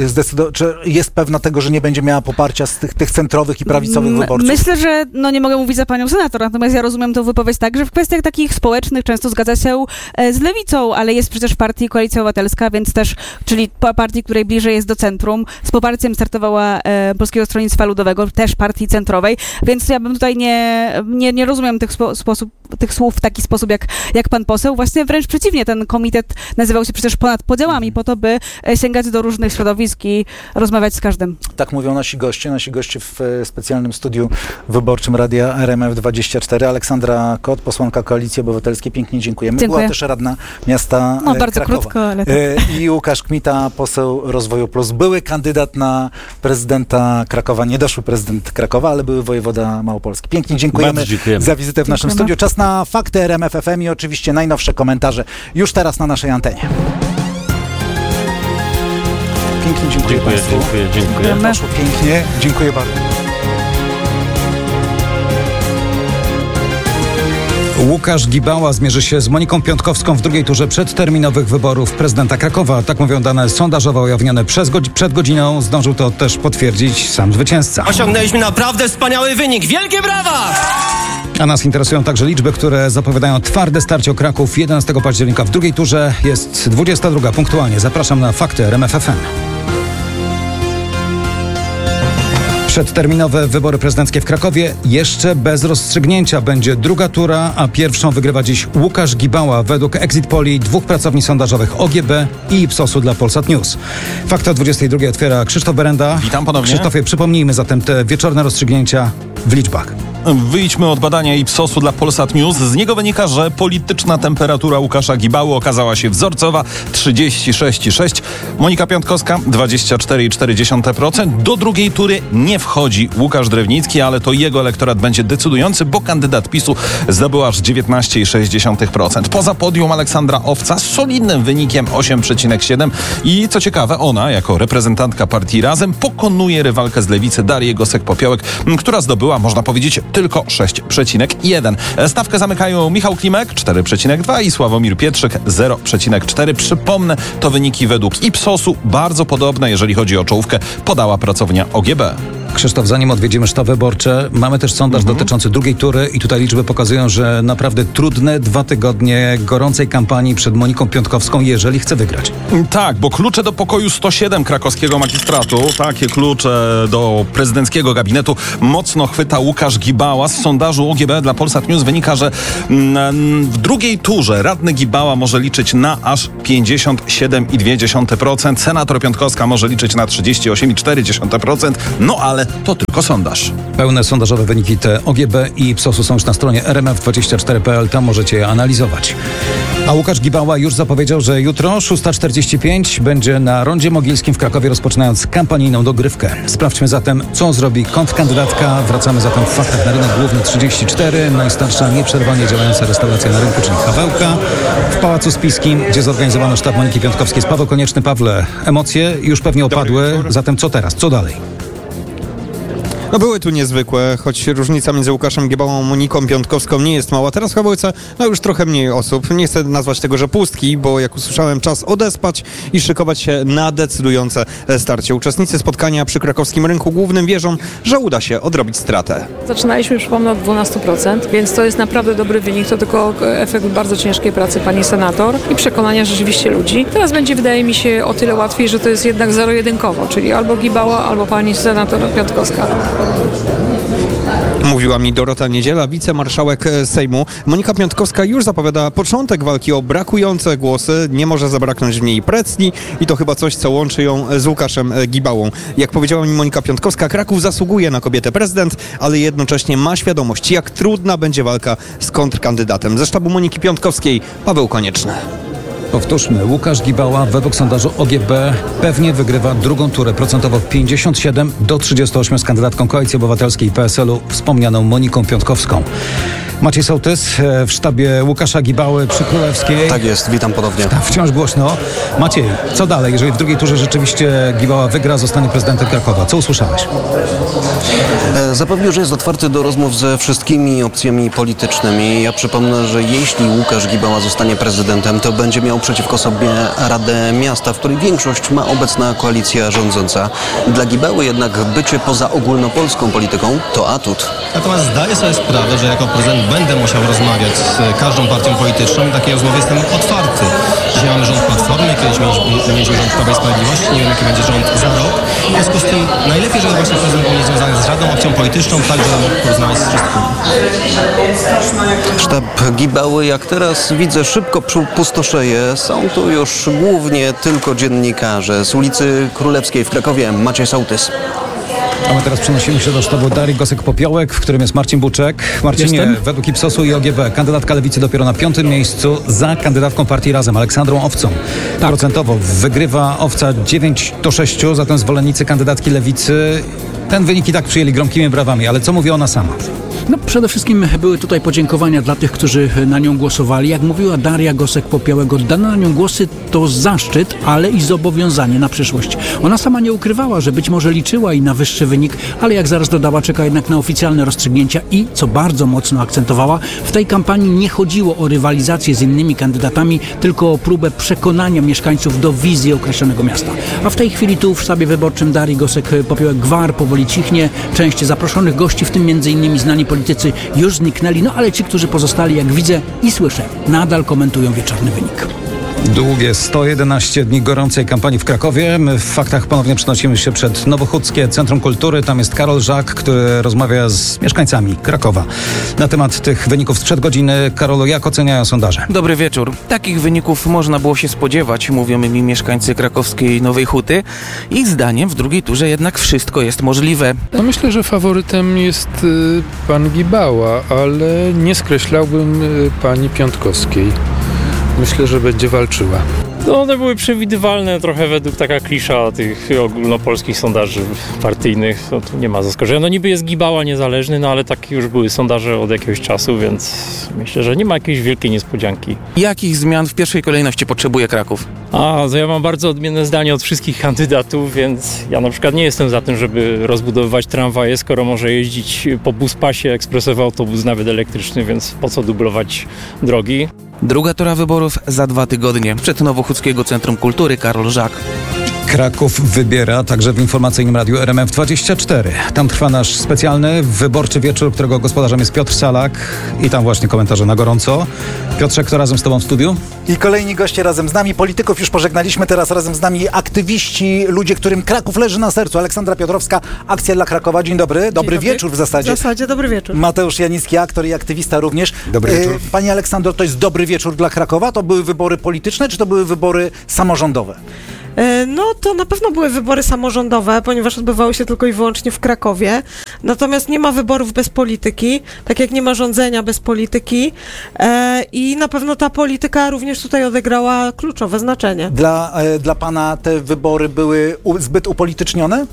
jest pewna tego, że nie będzie miała poparcia z tych centrowych i prawicowych wyborców? Myślę, że nie mogę mówić za panią senator, natomiast ja rozumiem tę wypowiedź tak, że w kwestiach takich społecznych często zgadza się z lewicą, ale jest przecież w partii Koalicja Obywatelska, więc też, czyli partii, której bliżej jest do centrum. Z poparciem startowała Polskiego Stronnictwa Ludowego, też partii centrowej, więc ja bym tutaj nie rozumiem tych słów w taki sposób, jak pan poseł. Właśnie wręcz przeciwnie, ten komitet nazywał się przecież ponad podziałami, po to, by sięgać do różnych środowisk i rozmawiać z każdym. Tak mówią nasi goście w specjalnym studiu wyborczym Radia RMF24. Aleksandra Kot, posłanka Koalicji Obywatelskiej, pięknie dziękujemy. Dziękuję. Była też radna miasta bardzo Krakowa. Krótko, ale tak. I Łukasz Kmita, poseł Rozwoju Plus, były kandydat na prezydenta Krakowa, nie doszły prezydent Krakowa, ale były wojewoda małopolski. Pięknie dziękujemy za wizytę w naszym studiu. Czas na fakty RMF FM i oczywiście najnowsze komentarze już teraz na naszej antenie. Pięknie dziękuję państwu. Dziękuję. Poszło pięknie. Dziękuję bardzo. Łukasz Gibała zmierzy się z Moniką Piątkowską w drugiej turze przedterminowych wyborów prezydenta Krakowa. Tak mówią dane sondażowo ujawnione przed godziną. Zdążył to też potwierdzić sam zwycięzca. Osiągnęliśmy naprawdę wspaniały wynik. Wielkie brawa! A nas interesują także liczby, które zapowiadają twarde starcie o Kraków 11 października w drugiej turze. Jest 22 punktualnie. Zapraszam na Fakty RMF FM. Przedterminowe wybory prezydenckie w Krakowie jeszcze bez rozstrzygnięcia. Będzie druga tura, a pierwszą wygrywa dziś Łukasz Gibała według Exit Poli dwóch pracowni sondażowych OGB i Ipsosu dla Polsat News. Fakty o 22 otwiera Krzysztof Berenda. Witam ponownie. Krzysztofie, przypomnijmy zatem te wieczorne rozstrzygnięcia w liczbach. Wyjdźmy od badania Ipsosu dla Polsat News. Z niego wynika, że polityczna temperatura Łukasza Gibały okazała się wzorcowa 36,6. Monika Piątkowska 24,4%. Do drugiej tury nie wchodzi Łukasz Drewnicki, ale to jego elektorat będzie decydujący, bo kandydat PiS-u zdobył aż 19,6%. Poza podium Aleksandra Owca z solidnym wynikiem 8,7 i co ciekawe, ona jako reprezentantka partii Razem pokonuje rywalkę z Lewicy Darię Gosek-Popiołek, która zdobyła, można powiedzieć, tylko 6,1. Stawkę zamykają Michał Klimek 4,2 i Sławomir Pietrzyk 0,4. Przypomnę, to wyniki według Ipsosu bardzo podobne, jeżeli chodzi o czołówkę, podała pracownia OGB. Krzysztof, zanim odwiedzimy sztab wyborczy, mamy też sondaż dotyczący drugiej tury i tutaj liczby pokazują, że naprawdę trudne 2 tygodnie gorącej kampanii przed Moniką Piątkowską, jeżeli chce wygrać. Tak, bo klucze do pokoju 107 krakowskiego magistratu, takie klucze do prezydenckiego gabinetu mocno chwyta Łukasz Gibała. Z sondażu OGB dla Polsat News wynika, że w drugiej turze radny Gibała może liczyć na aż 57,2%. Senator Piątkowska może liczyć na 38,4%. No ale to tylko sondaż. Pełne sondażowe wyniki te OGB i Ipsosu są już na stronie rmf24.pl. Tam możecie je analizować. A Łukasz Gibała już zapowiedział, że jutro 6:45 będzie na Rondzie Mogilskim w Krakowie, rozpoczynając kampanijną dogrywkę. Sprawdźmy zatem, co zrobi kontrkandydatka. Wracamy zatem w faktach na rynek główny 34. Najstarsza nieprzerwanie działająca restauracja na rynku, czyli Hawełka. W Pałacu Spiskim, gdzie zorganizowano sztab Moniki Piątkowskiej, jest Paweł Konieczny. Pawle, emocje już pewnie opadły. Zatem co teraz? Co dalej? No były tu niezwykłe, choć różnica między Łukaszem Gibałą a Moniką Piątkowską nie jest mała. Teraz w Hawełce już trochę mniej osób. Nie chcę nazwać tego, że pustki, bo jak usłyszałem, czas odespać i szykować się na decydujące starcie. Uczestnicy spotkania przy krakowskim rynku głównym wierzą, że uda się odrobić stratę. Zaczynaliśmy, przypomnę, od 12%, więc to jest naprawdę dobry wynik. To tylko efekt bardzo ciężkiej pracy pani senator i przekonania rzeczywiście ludzi. Teraz będzie, wydaje mi się, o tyle łatwiej, że to jest jednak zero-jedynkowo, czyli albo Gibała, albo pani senator Piątkowska. Mówiła mi Dorota Niedziela, wicemarszałek Sejmu. Monika Piątkowska już zapowiada początek walki o brakujące głosy. Nie może zabraknąć w niej precji i to chyba coś, co łączy ją z Łukaszem Gibałą. Jak powiedziała mi Monika Piątkowska, Kraków zasługuje na kobietę prezydent, ale jednocześnie ma świadomość, jak trudna będzie walka z kontrkandydatem. Ze sztabu Moniki Piątkowskiej Paweł Konieczny. Powtórzmy, Łukasz Gibała według sondażu OGB pewnie wygrywa drugą turę, procentowo 57-38 z kandydatką Koalicji Obywatelskiej i PSL-u, wspomnianą Moniką Piątkowską. Maciej Sołtys w sztabie Łukasza Gibały przy Królewskiej. Tak jest, witam ponownie. Wciąż głośno. Maciej, co dalej? Jeżeli w drugiej turze rzeczywiście Gibała wygra, zostanie prezydentem Krakowa. Co usłyszałeś? Zapewnił, że jest otwarty do rozmów ze wszystkimi opcjami politycznymi. Ja przypomnę, że jeśli Łukasz Gibała zostanie prezydentem, to będzie miał przeciwko sobie Radę Miasta, w której większość ma obecna koalicja rządząca. Dla Gibały jednak bycie poza ogólnopolską polityką to atut. Natomiast zdaję sobie sprawę, że jako prezydent będę musiał rozmawiać z każdą partią polityczną i takiej rozmowy jestem otwarty. Dzisiaj mamy rząd Platformy, kiedyś mieliśmy rząd Prawa i Sprawiedliwości, nie wiem jaki będzie rząd za rok. W związku z tym najlepiej, żeby właśnie prezydent był niezwiązany z żadną opcją polityczną, tak żeby mógł porozmawiać z wszystkimi. Sztab Gibały, jak teraz widzę, szybko pustoszeje. Są tu już głównie tylko dziennikarze. Z ulicy Królewskiej w Krakowie Maciej Sołtys. A my teraz przenosimy się do sztabu Darii Gosek-Popiołek, w którym jest Marcin Buczek. Marcinie, według Ipsosu i OGB kandydatka Lewicy dopiero na 5. miejscu za kandydatką partii Razem, Aleksandrą Owcą. Tak. Procentowo wygrywa Owca 9-6, zatem zwolennicy kandydatki Lewicy ten wynik i tak przyjęli gromkimi brawami, ale co mówi ona sama? No przede wszystkim były tutaj podziękowania dla tych, którzy na nią głosowali. Jak mówiła Daria Gosek-Popiołek, oddano na nią głosy to zaszczyt, ale i zobowiązanie na przyszłość. Ona sama nie ukrywała, że być może liczyła i na wyższy wynik, ale jak zaraz dodała, czeka jednak na oficjalne rozstrzygnięcia i, co bardzo mocno akcentowała, w tej kampanii nie chodziło o rywalizację z innymi kandydatami, tylko o próbę przekonania mieszkańców do wizji określonego miasta. A w tej chwili tu w sztabie wyborczym Darii Gosek-Popiołek gwar powoli cichnie. Część zaproszonych gości, w tym m.in. znani politycy politycy już zniknęli, no ale ci, którzy pozostali, jak widzę i słyszę, nadal komentują wieczorny wynik. Długie 111 dni gorącej kampanii w Krakowie. My w Faktach ponownie przenosimy się przed Nowochódzkie Centrum Kultury. Tam jest Karol Żak, który rozmawia z mieszkańcami Krakowa na temat tych wyników sprzed godziny. Karolu, jak oceniają sondaże? Dobry wieczór. Takich wyników można było się spodziewać, mówią mi mieszkańcy krakowskiej Nowej Huty. Ich zdaniem w drugiej turze jednak wszystko jest możliwe. No myślę, że faworytem jest pan Gibała, ale nie skreślałbym pani Piątkowskiej. Myślę, że będzie walczyła. No, one były przewidywalne trochę według taka klisza tych ogólnopolskich sondaży partyjnych. No, tu nie ma zaskoczenia. No niby jest Gibała niezależny, no ale takie już były sondaże od jakiegoś czasu, więc myślę, że nie ma jakiejś wielkiej niespodzianki. Jakich zmian w pierwszej kolejności potrzebuje Kraków? To ja mam bardzo odmienne zdanie od wszystkich kandydatów, więc ja na przykład nie jestem za tym, żeby rozbudowywać tramwaje, skoro może jeździć po buspasie, ekspresowy autobus, nawet elektryczny, więc po co dublować drogi? Druga tura wyborów za 2 tygodnie. Przed Nowochódzkiego Centrum Kultury Karol Żak. Kraków wybiera także w informacyjnym radiu RMF24. Tam trwa nasz specjalny wyborczy wieczór, którego gospodarzem jest Piotr Salak i tam właśnie komentarze na gorąco. Piotrze, kto razem z tobą w studiu? I kolejni goście razem z nami. Polityków już pożegnaliśmy, teraz razem z nami aktywiści, ludzie, którym Kraków leży na sercu. Aleksandra Piotrowska, Akcja dla Krakowa. Dzień dobry. Dobry wieczór w zasadzie. W zasadzie dobry wieczór. Mateusz Janicki, aktor i aktywista również. Dobry wieczór. Pani Aleksandro, to jest dobry wieczór dla Krakowa? To były wybory polityczne, czy to były wybory samorządowe? No to na pewno były wybory samorządowe, ponieważ odbywały się tylko i wyłącznie w Krakowie. Natomiast nie ma wyborów bez polityki, tak jak nie ma rządzenia bez polityki. I na pewno ta polityka również tutaj odegrała kluczowe znaczenie. Dla pana te wybory były zbyt upolitycznione?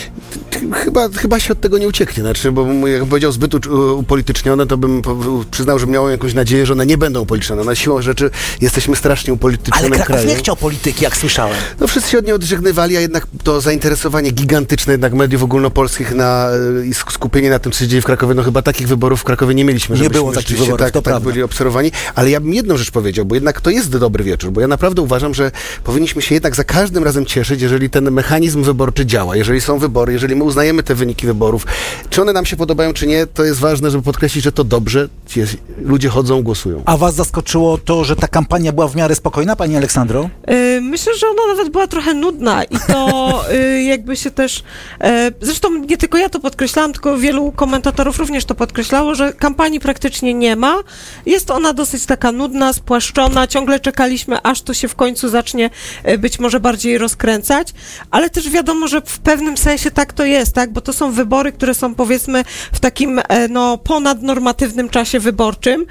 Chyba się od tego nie ucieknie. Znaczy, bo jak powiedział zbyt upolitycznione, to bym przyznał, że miałem jakąś nadzieję, że one nie będą upolitycznione. Na siłą rzeczy jesteśmy strasznie upolitycznionym krajem. Ale Kraków nie chciał polityki, jak słyszałem. No wszyscy się od niej odżegnywali, a jednak to zainteresowanie gigantyczne jednak mediów ogólnopolskich i skupienie na tym, co się dzieje w Krakowie, no chyba takich wyborów w Krakowie nie mieliśmy. Nie było takich wyborów, tak byli obserwowani. Ale ja bym jedną rzecz powiedział, bo jednak to jest dobry wieczór, bo ja naprawdę uważam, że powinniśmy się jednak za każdym razem cieszyć, jeżeli ten mechanizm wyborczy działa, jeżeli są wybory, jeżeli my uznajemy te wyniki wyborów. Czy one nam się podobają, czy nie, to jest ważne, żeby podkreślić, że to dobrze, ludzie chodzą, głosują. A was zaskoczyło to, że ta kampania była w miarę spokojna, pani Aleksandro? Myślę, że ona nawet była trochę nudna i to jakby się też... Zresztą nie tylko ja to podkreślałam, tylko wielu komentatorów również to podkreślało, że kampanii praktycznie nie ma. Jest ona dosyć taka nudna, spłaszczona. Ciągle czekaliśmy, aż to się w końcu zacznie być może bardziej rozkręcać, ale też wiadomo, że w pewnym sensie tak to jest, tak? Bo to są wybory, które są powiedzmy w takim ponadnormatywnym czasie wyborczym,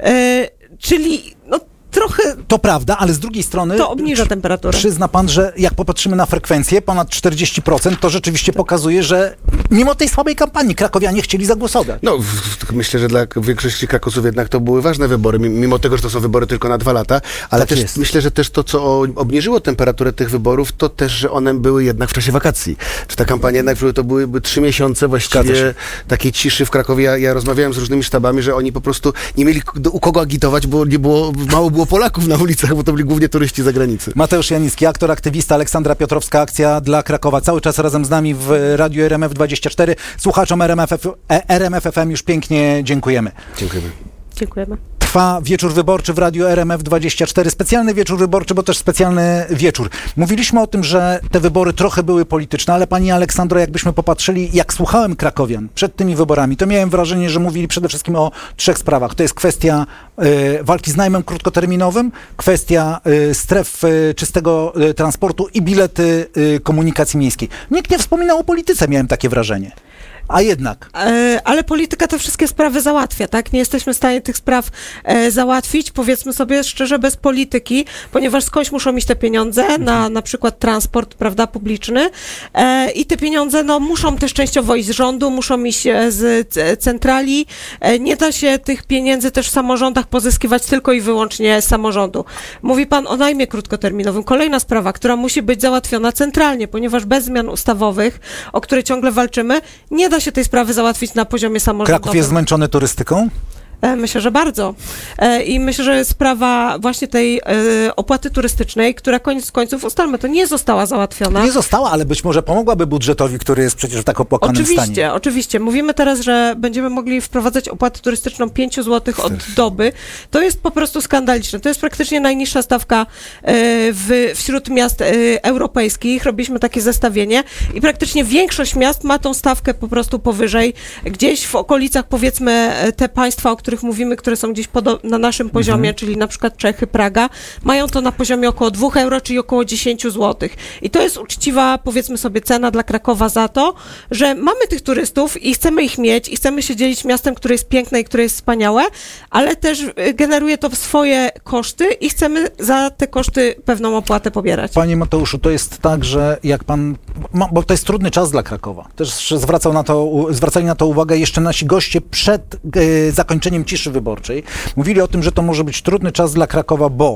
czyli trochę... To prawda, ale z drugiej strony... To obniża temperaturę. Przyzna pan, że jak popatrzymy na frekwencję, ponad 40%, to rzeczywiście pokazuje, że mimo tej słabej kampanii krakowianie chcieli zagłosować. No, myślę, że dla większości Krakowców jednak to były ważne wybory, mimo tego, że to są wybory tylko na 2 lata, ale tak też jest. Myślę, że też to, co obniżyło temperaturę tych wyborów, to też, że one były jednak w czasie wakacji. Czy ta kampania jednak, to byłyby 3 miesiące właściwie takiej ciszy w Krakowie. Ja rozmawiałem z różnymi sztabami, że oni po prostu nie mieli u kogo agitować, bo mało było Polaków na ulicach, bo to byli głównie turyści z zagranicy. Mateusz Janicki, aktor, aktywista, Aleksandra Piotrowska, Akcja dla Krakowa. Cały czas razem z nami w Radiu RMF24. Słuchaczom RMF FM już pięknie dziękujemy. Dziękujemy. Trwa wieczór wyborczy w Radiu RMF24. Specjalny wieczór wyborczy, bo też specjalny wieczór. Mówiliśmy o tym, że te wybory trochę były polityczne, ale pani Aleksandro, jakbyśmy popatrzyli, jak słuchałem krakowian przed tymi wyborami, to miałem wrażenie, że mówili przede wszystkim o 3 sprawach. To jest kwestia walki z najmem krótkoterminowym, kwestia stref czystego transportu i bilety komunikacji miejskiej. Nikt nie wspominał o polityce, miałem takie wrażenie. A jednak. Ale polityka te wszystkie sprawy załatwia, tak? Nie jesteśmy w stanie tych spraw załatwić, powiedzmy sobie szczerze, bez polityki, ponieważ skądś muszą iść te pieniądze na przykład transport, prawda, publiczny i te pieniądze, muszą też częściowo iść z rządu, muszą iść z centrali. Nie da się tych pieniędzy też w samorządach pozyskiwać tylko i wyłącznie z samorządu. Mówi pan o najmie krótkoterminowym. Kolejna sprawa, która musi być załatwiona centralnie, ponieważ bez zmian ustawowych, o które ciągle walczymy, nie da się tej sprawy załatwić na poziomie samorządowym. Kraków jest zmęczony turystyką? Myślę, że bardzo. I myślę, że sprawa właśnie tej opłaty turystycznej, która koniec końców, ustalmy, to nie została załatwiona. Nie została, ale być może pomogłaby budżetowi, który jest przecież w tak opłakanym stanie. Oczywiście. Mówimy teraz, że będziemy mogli wprowadzać opłatę turystyczną 5 zł od doby. To jest po prostu skandaliczne. To jest praktycznie najniższa stawka wśród miast europejskich. Robiliśmy takie zestawienie i praktycznie większość miast ma tą stawkę po prostu powyżej. Gdzieś w okolicach, powiedzmy, te państwa, o których mówimy, które są gdzieś na naszym poziomie, czyli na przykład Czechy, Praga, mają to na poziomie około 2 euro, czyli około 10 zł. I to jest uczciwa, powiedzmy sobie, cena dla Krakowa za to, że mamy tych turystów i chcemy ich mieć i chcemy się dzielić miastem, które jest piękne i które jest wspaniałe, ale też generuje to swoje koszty i chcemy za te koszty pewną opłatę pobierać. Panie Mateuszu, to jest tak, że jak pan, bo to jest trudny czas dla Krakowa. Też zwracali na to uwagę jeszcze nasi goście przed zakończeniem ciszy wyborczej. Mówili o tym, że to może być trudny czas dla Krakowa, bo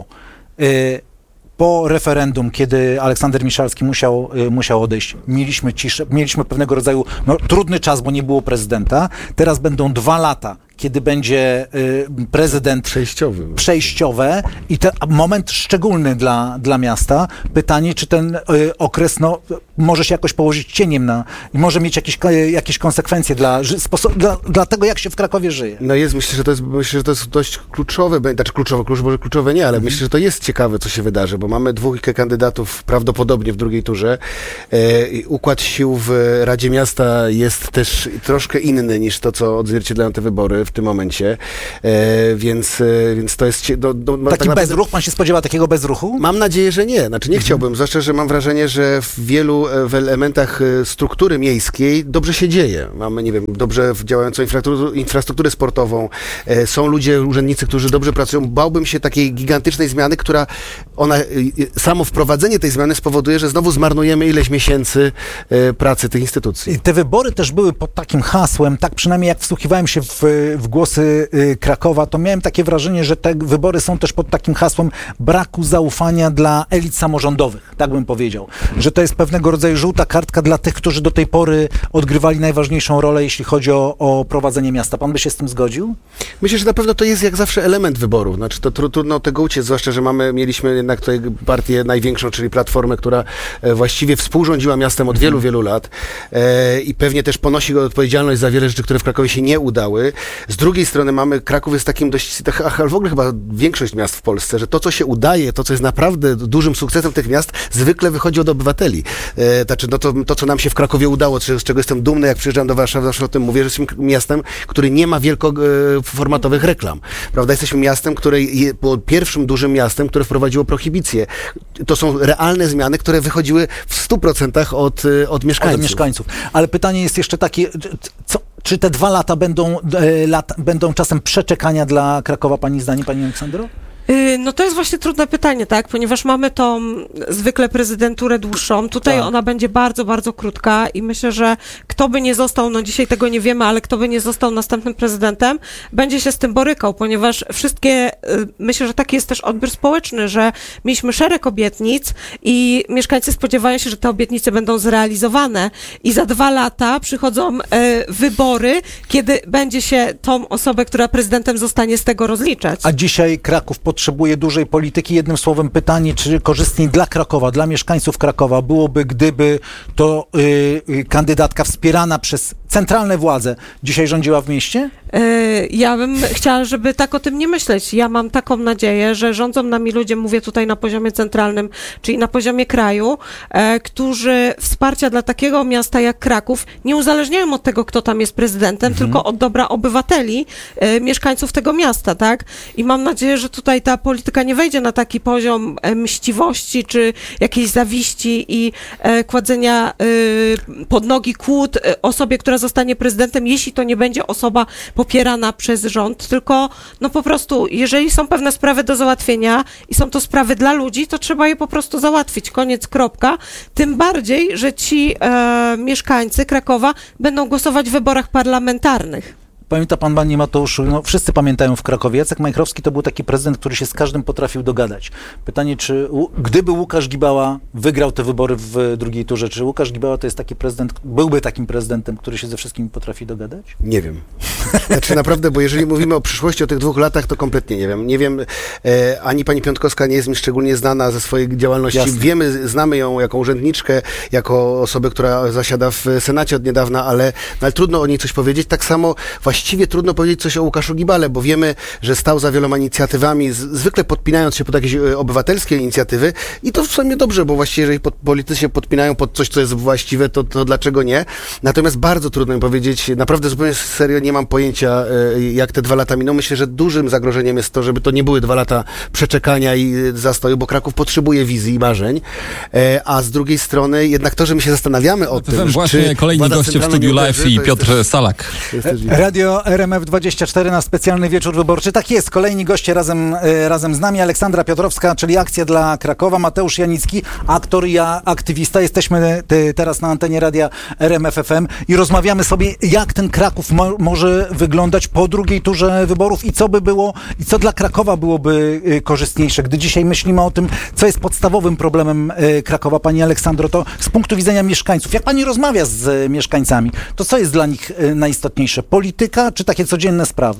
po referendum, kiedy Aleksander Miszalski musiał odejść, mieliśmy ciszę, mieliśmy pewnego rodzaju trudny czas, bo nie było prezydenta. Teraz będą 2 lata, kiedy będzie prezydent przejściowe i ten moment szczególny dla miasta. Pytanie, czy ten okres może się jakoś położyć cieniem i może mieć jakieś konsekwencje dla tego, jak się w Krakowie żyje. Myślę, że to jest dość kluczowe, może kluczowe nie, ale myślę, że to jest ciekawe, co się wydarzy, bo mamy 2 kandydatów prawdopodobnie w drugiej turze. Układ sił w Radzie Miasta jest też troszkę inny niż to, co odzwierciedlają te wybory w tym momencie, więc to jest... Taki bezruch? Pan się spodziewa takiego bezruchu? Mam nadzieję, że nie. Nie chciałbym, zwłaszcza, że mam wrażenie, że w wielu elementach struktury miejskiej dobrze się dzieje. Mamy, dobrze działającą infrastrukturę sportową, są ludzie, urzędnicy, którzy dobrze pracują. Bałbym się takiej gigantycznej zmiany, samo wprowadzenie tej zmiany spowoduje, że znowu zmarnujemy ileś miesięcy pracy tych instytucji. I te wybory też były pod takim hasłem, tak przynajmniej jak wsłuchiwałem się w głosy Krakowa, to miałem takie wrażenie, że te wybory są też pod takim hasłem braku zaufania dla elit samorządowych, tak bym powiedział. Że to jest pewnego rodzaju żółta kartka dla tych, którzy do tej pory odgrywali najważniejszą rolę, jeśli chodzi o prowadzenie miasta. Pan by się z tym zgodził? Myślę, że na pewno to jest jak zawsze element wyboru. To trudno tego uciec, zwłaszcza, że mieliśmy jednak tutaj partię największą, czyli Platformę, która właściwie współrządziła miastem od wielu, wielu lat i pewnie też ponosi odpowiedzialność za wiele rzeczy, które w Krakowie się nie udały. Z drugiej strony Kraków jest takim dość, w ogóle chyba większość miast w Polsce, że to, co się udaje, to, co jest naprawdę dużym sukcesem tych miast, zwykle wychodzi od obywateli. To, co nam się w Krakowie udało, z czego jestem dumny, jak przyjeżdżam do Warszawy, zawsze o tym mówię, że jesteśmy miastem, który nie ma wielkoformatowych reklam. Prawda? Jesteśmy miastem, było pierwszym dużym miastem, które wprowadziło prohibicję. To są realne zmiany, które wychodziły w 100% od mieszkańców. Ale pytanie jest jeszcze takie, czy te 2 lata będą czasem przeczekania dla Krakowa, pani zdaniem, pani Aleksandro? To jest właśnie trudne pytanie, tak? Ponieważ mamy tą zwykle prezydenturę dłuższą. Tutaj ona będzie bardzo, bardzo krótka i myślę, że kto by nie został, dzisiaj tego nie wiemy, ale kto by nie został następnym prezydentem, będzie się z tym borykał, ponieważ myślę, że taki jest też odbiór społeczny, że mieliśmy szereg obietnic i mieszkańcy spodziewają się, że te obietnice będą zrealizowane i za 2 lata przychodzą wybory, kiedy będzie się tą osobę, która prezydentem zostanie, z tego rozliczać. A dzisiaj Kraków potrzebuje dużej polityki. Jednym słowem pytanie, czy korzystniej dla Krakowa, dla mieszkańców Krakowa byłoby, gdyby to kandydatka wspierana przez centralne władze dzisiaj rządziła w mieście? Ja bym chciała, żeby tak o tym nie myśleć. Ja mam taką nadzieję, że rządzą nami ludzie, mówię tutaj na poziomie centralnym, czyli na poziomie kraju, którzy wsparcia dla takiego miasta jak Kraków nie uzależniają od tego, kto tam jest prezydentem, tylko od dobra obywateli, mieszkańców tego miasta, tak? I mam nadzieję, że tutaj ta polityka nie wejdzie na taki poziom mściwości, czy jakiejś zawiści i kładzenia pod nogi kłód osobie, która zostanie prezydentem, jeśli to nie będzie osoba popierana przez rząd, tylko po prostu, jeżeli są pewne sprawy do załatwienia i są to sprawy dla ludzi, to trzeba je po prostu załatwić. Koniec, kropka. Tym bardziej, że ci mieszkańcy Krakowa będą głosować w wyborach parlamentarnych. Pamięta pan, panie Mateuszu, wszyscy pamiętają w Krakowie, Jacek Majchrowski to był taki prezydent, który się z każdym potrafił dogadać. Pytanie, czy gdyby Łukasz Gibała wygrał te wybory w drugiej turze, czy Łukasz Gibała to jest taki prezydent, byłby takim prezydentem, który się ze wszystkimi potrafi dogadać? Nie wiem. Znaczy naprawdę, bo jeżeli mówimy o przyszłości, o tych 2 latach, to kompletnie nie wiem. Nie wiem, ani pani Piątkowska nie jest mi szczególnie znana ze swojej działalności. Jasne. Znamy ją jako urzędniczkę, jako osobę, która zasiada w Senacie od niedawna, ale trudno o niej coś powiedzieć. Tak samo właściwie trudno powiedzieć coś o Łukaszu Gibale, bo wiemy, że stał za wieloma inicjatywami, zwykle podpinając się pod jakieś obywatelskie inicjatywy i to w sumie dobrze, bo właściwie jeżeli politycy się podpinają pod coś, co jest właściwe, to dlaczego nie? Natomiast bardzo trudno mi powiedzieć, naprawdę zupełnie serio nie mam pojęcia, jak te 2 lata miną. Myślę, że dużym zagrożeniem jest to, żeby to nie były 2 lata przeczekania i zastoju, bo Kraków potrzebuje wizji i marzeń, a z drugiej strony jednak to, że my się zastanawiamy o tym, właśnie kolejni goście w studiu live i Piotr Salak. Radio RMF24 na specjalny wieczór wyborczy. Tak jest, kolejni goście razem z nami. Aleksandra Piotrowska, czyli Akcja dla Krakowa, Mateusz Janicki, aktor i aktywista. Jesteśmy teraz na antenie radia RMF FM i rozmawiamy sobie, jak ten Kraków może wyglądać po drugiej turze wyborów i co by było, i co dla Krakowa byłoby korzystniejsze. Gdy dzisiaj myślimy o tym, co jest podstawowym problemem Krakowa, pani Aleksandro, to z punktu widzenia mieszkańców, jak pani rozmawia z mieszkańcami, to co jest dla nich najistotniejsze? Polityka czy takie codzienne sprawy?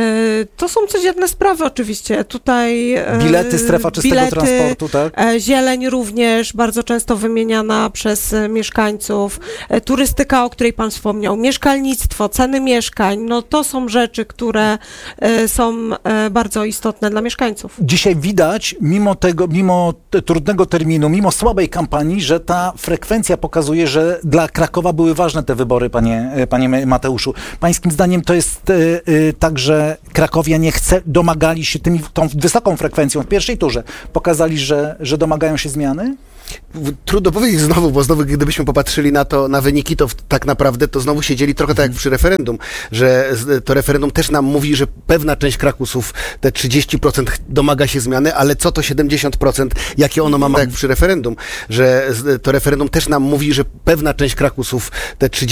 To są codzienne sprawy oczywiście. Tutaj bilety, strefa czystego transportu, tak? Zieleń również bardzo często wymieniana przez mieszkańców. Turystyka, o której pan wspomniał, mieszkalnictwo, ceny mieszkań, no to są rzeczy, które są bardzo istotne dla mieszkańców. Dzisiaj widać, mimo trudnego terminu, mimo słabej kampanii, że ta frekwencja pokazuje, że dla Krakowa były ważne te wybory, panie Mateuszu. Pańskim zdaniem to jest tak, że krakowianie domagali się tą wysoką frekwencją w pierwszej turze. Pokazali, że domagają się zmiany? Trudno powiedzieć znowu, gdybyśmy popatrzyli na wyniki, to tak naprawdę to znowu się dzieli trochę tak jak przy referendum, że to referendum też nam mówi, że pewna część Krakusów, te 30% domaga się zmiany, ale co to 70%, jakie ono ma, jak przy referendum, że to referendum też nam mówi, że pewna część Krakusów, te 30%